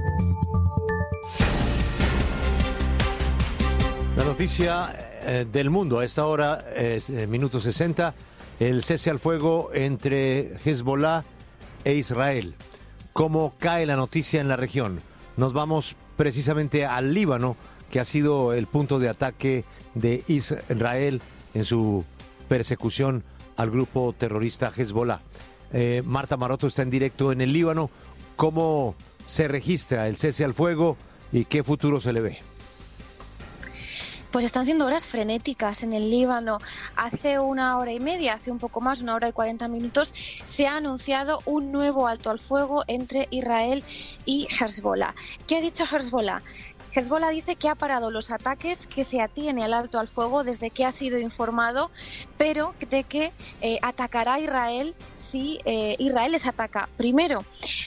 La noticia eh, del mundo a esta hora es eh, minuto sesenta, el cese al fuego entre Hezbollah e Israel. ¿Cómo cae la noticia en la región? Nos vamos precisamente al Líbano, que ha sido el punto de ataque de Israel en su persecución al grupo terrorista Hezbollah. Eh, Marta Maroto está en directo en el Líbano. ¿Cómo se registra el cese al fuego y qué futuro se le ve? Pues están siendo horas frenéticas en el Líbano. Hace una hora y media, hace un poco más, una hora y cuarenta minutos, se ha anunciado un nuevo alto al fuego entre Israel y Hezbollah. ¿Qué ha dicho Hezbollah? Hezbollah dice que ha parado los ataques, que se atiene al alto al fuego desde que ha sido informado, pero de que eh, atacará a Israel si eh, Israel les ataca primero.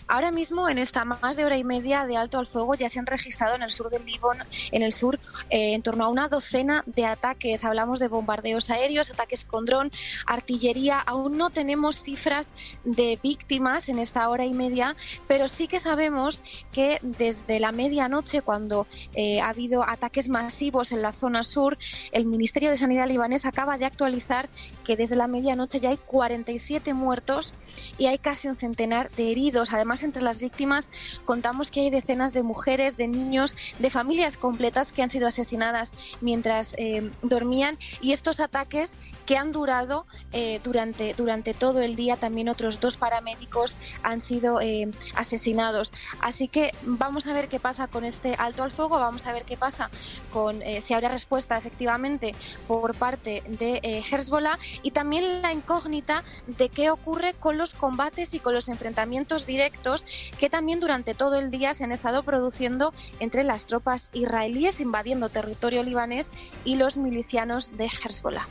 Ahora mismo, en esta más de hora y media de alto al fuego, ya se han registrado en el sur del Líbano, en el sur, eh, en torno a una docena de ataques. Hablamos de bombardeos aéreos, ataques con dron, artillería. Aún no tenemos cifras de víctimas en esta hora y media, pero sí que sabemos que desde la medianoche, cuando eh, ha habido ataques masivos en la zona sur, el Ministerio de Sanidad libanés acaba de actualizar que desde la medianoche ya hay cuarenta y siete muertos y hay casi un centenar de heridos. Además, entre las víctimas contamos que hay decenas de mujeres, de niños, de familias completas que han sido asesinadas mientras eh, dormían, y estos ataques que han durado eh, durante, durante todo el día. También otros dos paramédicos han sido eh, asesinados. Así que vamos a ver qué pasa con este alto al fuego, vamos a ver qué pasa con eh, si habrá respuesta efectivamente por parte de eh, Hezbollah, y también la incógnita de qué ocurre con los combates y con los enfrentamientos directos que también durante todo el día se han estado produciendo entre las tropas israelíes invadiendo territorio libanés y los milicianos de Hezbollah.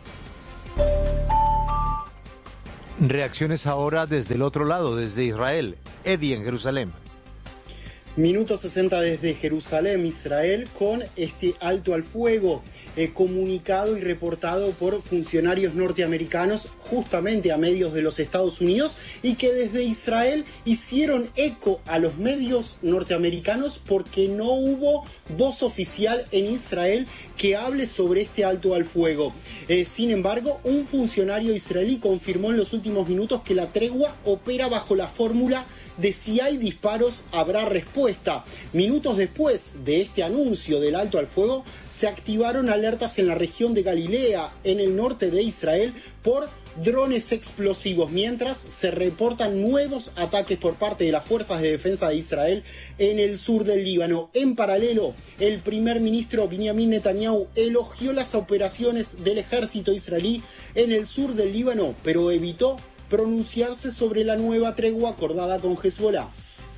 Reacciones ahora desde el otro lado, desde Israel. Eddie en Jerusalén. Minuto sesenta desde Jerusalén, Israel, con este alto al fuego eh, comunicado y reportado por funcionarios norteamericanos justamente a medios de los Estados Unidos, y que desde Israel hicieron eco a los medios norteamericanos porque no hubo voz oficial en Israel que hable sobre este alto al fuego. Eh, sin embargo, un funcionario israelí confirmó en los últimos minutos que la tregua opera bajo la fórmula de si hay disparos, habrá respuesta. Minutos después de este anuncio del alto al fuego, se activaron alertas en la región de Galilea, en el norte de Israel, por drones explosivos, mientras se reportan nuevos ataques por parte de las fuerzas de defensa de Israel en el sur del Líbano. En paralelo, el primer ministro Benjamin Netanyahu elogió las operaciones del ejército israelí en el sur del Líbano, pero evitó pronunciarse sobre la nueva tregua acordada con Hezbollah.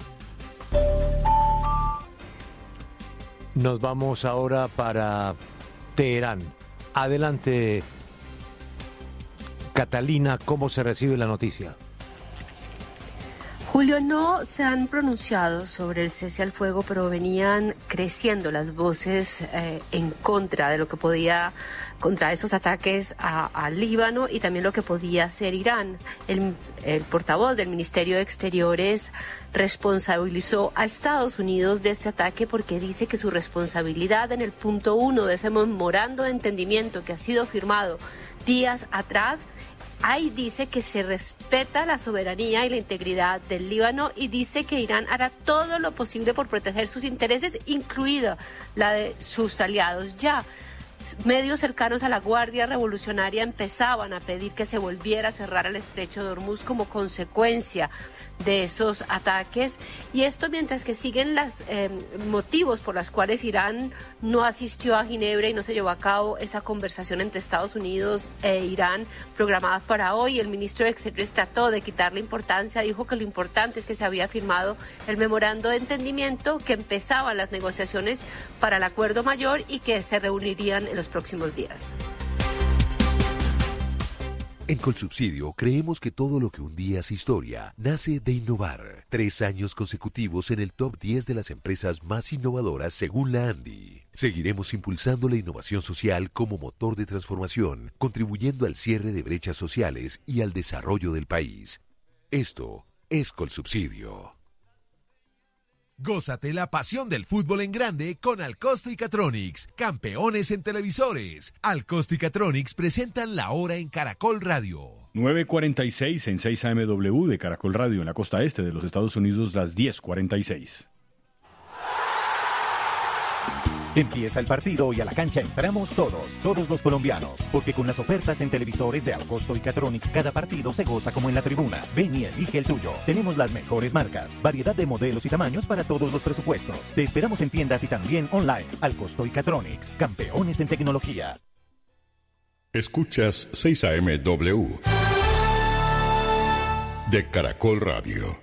Nos vamos ahora para Teherán. Adelante, Catalina, ¿cómo se recibe la noticia? Julio, no se han pronunciado sobre el cese al fuego, pero venían creciendo las voces eh, en contra de lo que podía, contra esos ataques al Líbano y también lo que podía hacer Irán. El, el portavoz del Ministerio de Exteriores responsabilizó a Estados Unidos de este ataque porque dice que su responsabilidad en el punto uno de ese memorando de entendimiento que ha sido firmado días atrás, ahí dice que se respeta la soberanía y la integridad del Líbano, y dice que Irán hará todo lo posible por proteger sus intereses, incluida la de sus aliados. Ya medios cercanos a la Guardia Revolucionaria empezaban a pedir que se volviera a cerrar el estrecho de Hormuz como consecuencia de esos ataques, y esto mientras que siguen los eh, motivos por los cuales Irán no asistió a Ginebra y no se llevó a cabo esa conversación entre Estados Unidos e Irán programada para hoy. El ministro de Exteriores trató de quitarle importancia, dijo que lo importante es que se había firmado el memorando de entendimiento, que empezaban las negociaciones para el acuerdo mayor y que se reunirían en los próximos días. En Colsubsidio creemos que todo lo que un día es historia nace de innovar. Tres años consecutivos en el top diez de las empresas más innovadoras según la ANDI. Seguiremos impulsando la innovación social como motor de transformación, contribuyendo al cierre de brechas sociales y al desarrollo del país. Esto es Colsubsidio. Gózate la pasión del fútbol en grande con Alcosto y Catronics, campeones en televisores. Alcosto y Catronics presentan La Hora en Caracol Radio. nueve cuarenta y seis en seis A M W de Caracol Radio en la costa este de los Estados Unidos, las diez cuarenta y seis. Empieza el partido y a la cancha entramos todos, todos los colombianos, porque con las ofertas en televisores de Alcosto y Catronics cada partido se goza como en la tribuna. Ven y elige el tuyo. Tenemos las mejores marcas, variedad de modelos y tamaños para todos los presupuestos. Te esperamos en tiendas y también online. Alcosto y Catronics, campeones en tecnología. Escuchas seis A M W de Caracol Radio.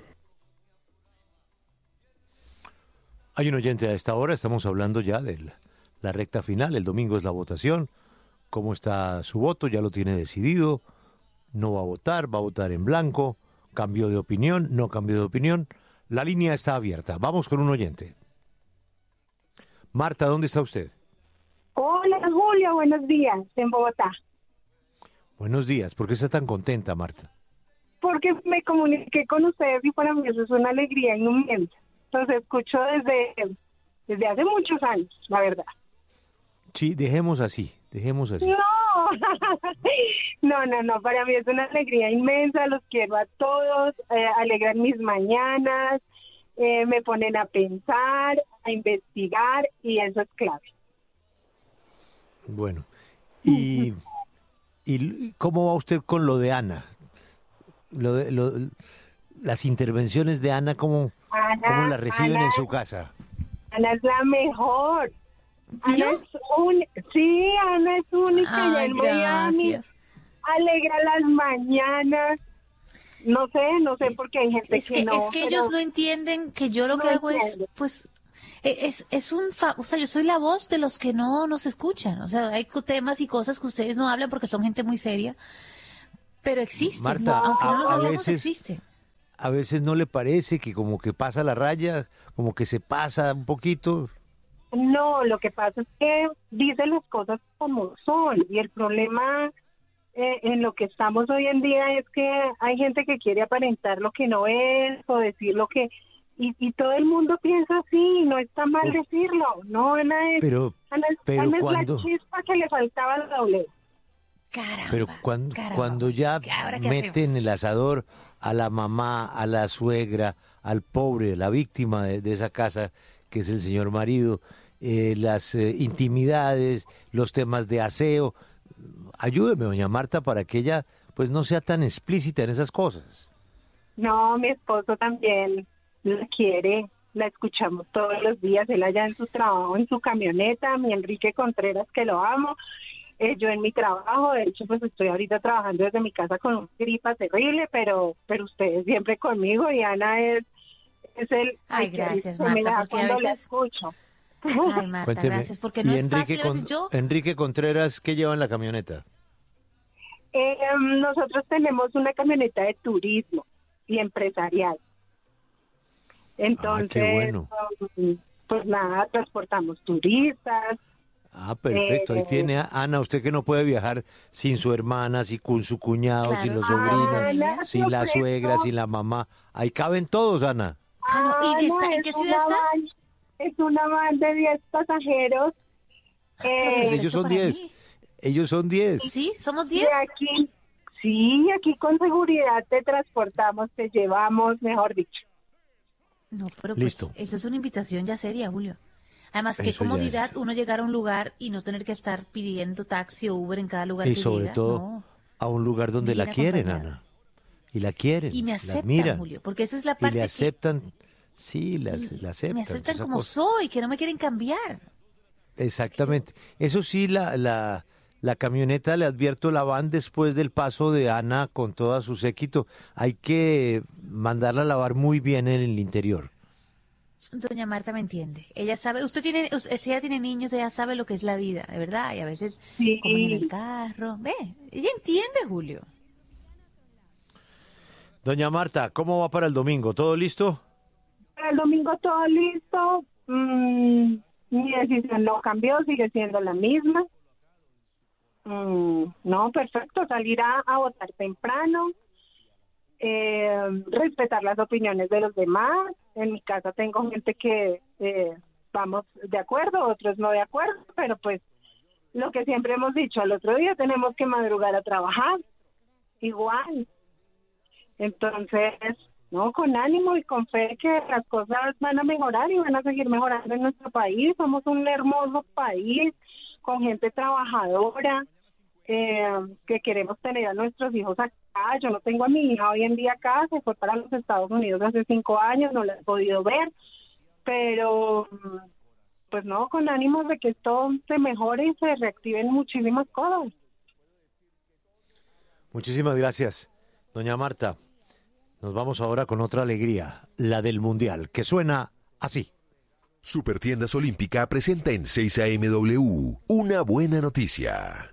Hay un oyente a esta hora, estamos hablando ya de la recta final, el domingo es la votación. ¿Cómo está su voto? ¿Ya lo tiene decidido? ¿No va a votar? ¿Va a votar en blanco? ¿Cambió de opinión? ¿No cambió de opinión? la línea está abierta. Vamos con un oyente. Marta, ¿dónde está usted? Hola, Julio, buenos días, en Bogotá. Buenos días. ¿Por qué está tan contenta, Marta? Porque me comuniqué con ustedes y para mí eso es una alegría inmensa. Los escucho desde, desde hace muchos años, la verdad. Sí, dejemos así, dejemos así. No, no, no, no, para mí es una alegría inmensa, los quiero a todos, eh, alegran mis mañanas, eh, me ponen a pensar, a investigar y eso es clave. Bueno, ¿y, y cómo va usted con lo de Ana? Lo de, lo, las intervenciones de Ana, ¿cómo, Ana, cómo las reciben Ana, en su casa? Ana es la mejor. Ana es un, sí, Ana es única. Ay, en Miami, gracias. alegra las mañanas. No sé, no sé por qué hay gente Es que, que, no. es que pero ellos no entienden que yo lo que no hago es, entienden. pues, e- es, es un, fa- o sea, yo soy la voz de los que no nos escuchan. O sea, hay co- temas y cosas que ustedes no hablan porque son gente muy seria, pero existen. Marta, aunque no los a, a hablamos, veces, existen. a veces no le parece que como que pasa la raya, como que se pasa un poquito. No, lo que pasa es que dicen las cosas como son y el problema eh, en lo que estamos hoy en día es que hay gente que quiere aparentar lo que no es o decir lo que... Y, y todo el mundo piensa así, no está mal decirlo, no, Ana es, Pero, Ana es, pero Ana es cuando- la chispa que le faltaba al doble. Pero cuando, caramba. cuando ya ¿Ahora qué meten hacemos? el asador a la mamá, a la suegra, al pobre, la víctima de, de esa casa, que es el señor marido, eh, las eh, intimidades, los temas de aseo, ayúdeme, doña Marta, para que ella pues no sea tan explícita en esas cosas. No, mi esposo también la quiere, la escuchamos todos los días, él allá en su trabajo, en su camioneta, mi Enrique Contreras, que lo amo, eh, yo en mi trabajo, de hecho pues estoy ahorita trabajando desde mi casa con una gripa terrible, pero pero ustedes siempre conmigo y Ana es, es el... Ay, que gracias, se me Marta, da porque a cuando la veces- escucho. Ay, Marta, Cuénteme. gracias, porque no y es Enrique, fácil. A veces Con- yo, Enrique Contreras, ¿qué lleva en la camioneta? Eh, nosotros tenemos una camioneta de turismo y empresarial. Entonces, qué bueno. um, pues nada, transportamos turistas. Ah, perfecto. Ahí Eh, tiene a Ana, usted que no puede viajar sin su hermana, sin con su cuñado, Claro, sin los sí, sobrinos, Ana, sin la te suegra, ofrezco- sin la mamá. Ahí caben todos, Ana. Ah, no, ¿y está- en es qué una ciudad está? van- Es una van de diez pasajeros. Eh, Pues ellos son diez. Ellos son diez. Sí, somos de diez. aquí, sí, aquí con seguridad te transportamos, te llevamos, mejor dicho. No, pero Listo. pues eso es una invitación ya seria, Julio. Además, qué Eso ya comodidad uno llegar a un lugar y no tener que estar pidiendo taxi o Uber en cada lugar Y que sobre llega. todo No. a un lugar donde la Bien quieren, acompañada. Ana. Y la quieren. Y me la aceptan, miran. Julio, porque esa es la Y parte le que aceptan. Sí, la, la aceptan. me aceptan esa como cosa. soy, que no me quieren cambiar. Exactamente. Eso sí, la, la, la camioneta, le advierto, la van después del paso de Ana con todo su séquito. Hay que mandarla a lavar muy bien en el interior. Doña Marta me entiende. Ella sabe, usted tiene, us- si ella tiene niños, ella sabe lo que es la vida, de verdad. Y a veces Sí. comen en el carro. Ve, ella entiende, Julio. Doña Marta, ¿cómo va para el domingo? ¿Todo listo? Para el domingo todo listo. Mm, mi decisión no cambió, sigue siendo la misma. Mm, no, perfecto, salir a, a votar temprano, eh, respetar las opiniones de los demás. En mi casa tengo gente que eh, vamos de acuerdo, otros no de acuerdo, pero pues lo que siempre hemos dicho, al otro día tenemos que madrugar a trabajar, igual. Entonces, no, con ánimo y con fe que las cosas van a mejorar y van a seguir mejorando en nuestro país. Somos un hermoso país con gente trabajadora, eh, que queremos tener a nuestros hijos acá. Yo no tengo a mi hija hoy en día acá, se fue para los Estados Unidos hace cinco años, no la he podido ver, pero pues no, con ánimos de que esto se mejore y se reactiven muchísimas cosas. Muchísimas gracias, doña Marta. Nos vamos ahora con otra alegría, la del Mundial, que suena así. Supertiendas Olímpica presenta en seis A M W una buena noticia.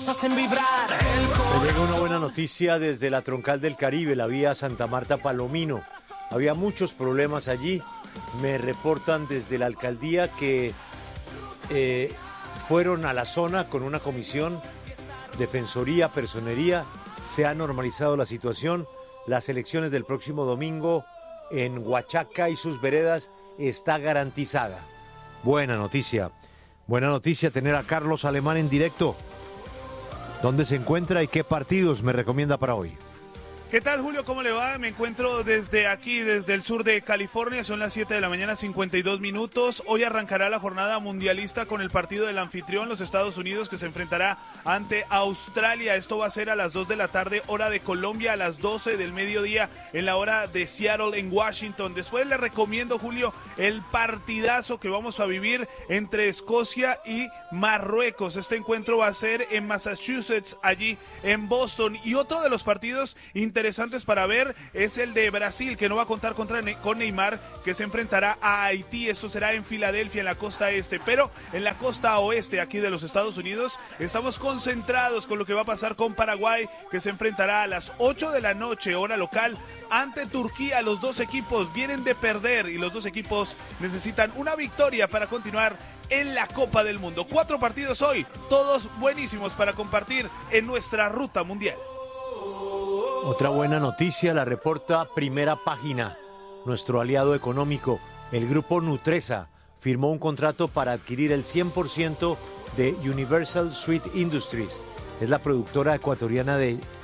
nos hacen vibrar. Me llega una buena noticia desde la Troncal del Caribe, la vía Santa Marta-Palomino. Había muchos problemas allí. Me reportan desde la alcaldía que eh, fueron a la zona con una comisión, defensoría, personería. Se ha normalizado la situación. Las elecciones del próximo domingo en Huachaca y sus veredas está garantizada. Buena noticia. Buena noticia tener a Carlos Alemán en directo. ¿Dónde se encuentra y qué partidos me recomienda para hoy? ¿Qué tal, Julio? ¿Cómo le va? Me encuentro desde aquí, desde el sur de California. Son las siete de la mañana, cincuenta y dos minutos. Hoy arrancará la jornada mundialista con el partido del anfitrión, los Estados Unidos, que se enfrentará ante Australia. Esto va a ser a las dos de la tarde, hora de Colombia, a las doce del mediodía, en la hora de Seattle, en Washington. Después le recomiendo, Julio, el partidazo que vamos a vivir entre Escocia y Marruecos. Este encuentro va a ser en Massachusetts, allí en Boston. Y otro de los partidos interesantes interesantes para ver es el de Brasil, que no va a contar contra Ne- con Neymar, que se enfrentará a Haití. Esto será en Filadelfia, en la costa este, pero en la costa oeste aquí de los Estados Unidos estamos concentrados con lo que va a pasar con Paraguay, que se enfrentará a las ocho de la noche, hora local, ante Turquía. Los dos equipos vienen de perder y los dos equipos necesitan una victoria para continuar en la Copa del Mundo. Cuatro partidos hoy, todos buenísimos para compartir en nuestra ruta mundial. Otra buena noticia la reporta Primera Página. Nuestro aliado económico, el grupo Nutresa, firmó un contrato para adquirir el cien por ciento de Universal Sweet Industries. Es la productora ecuatoriana de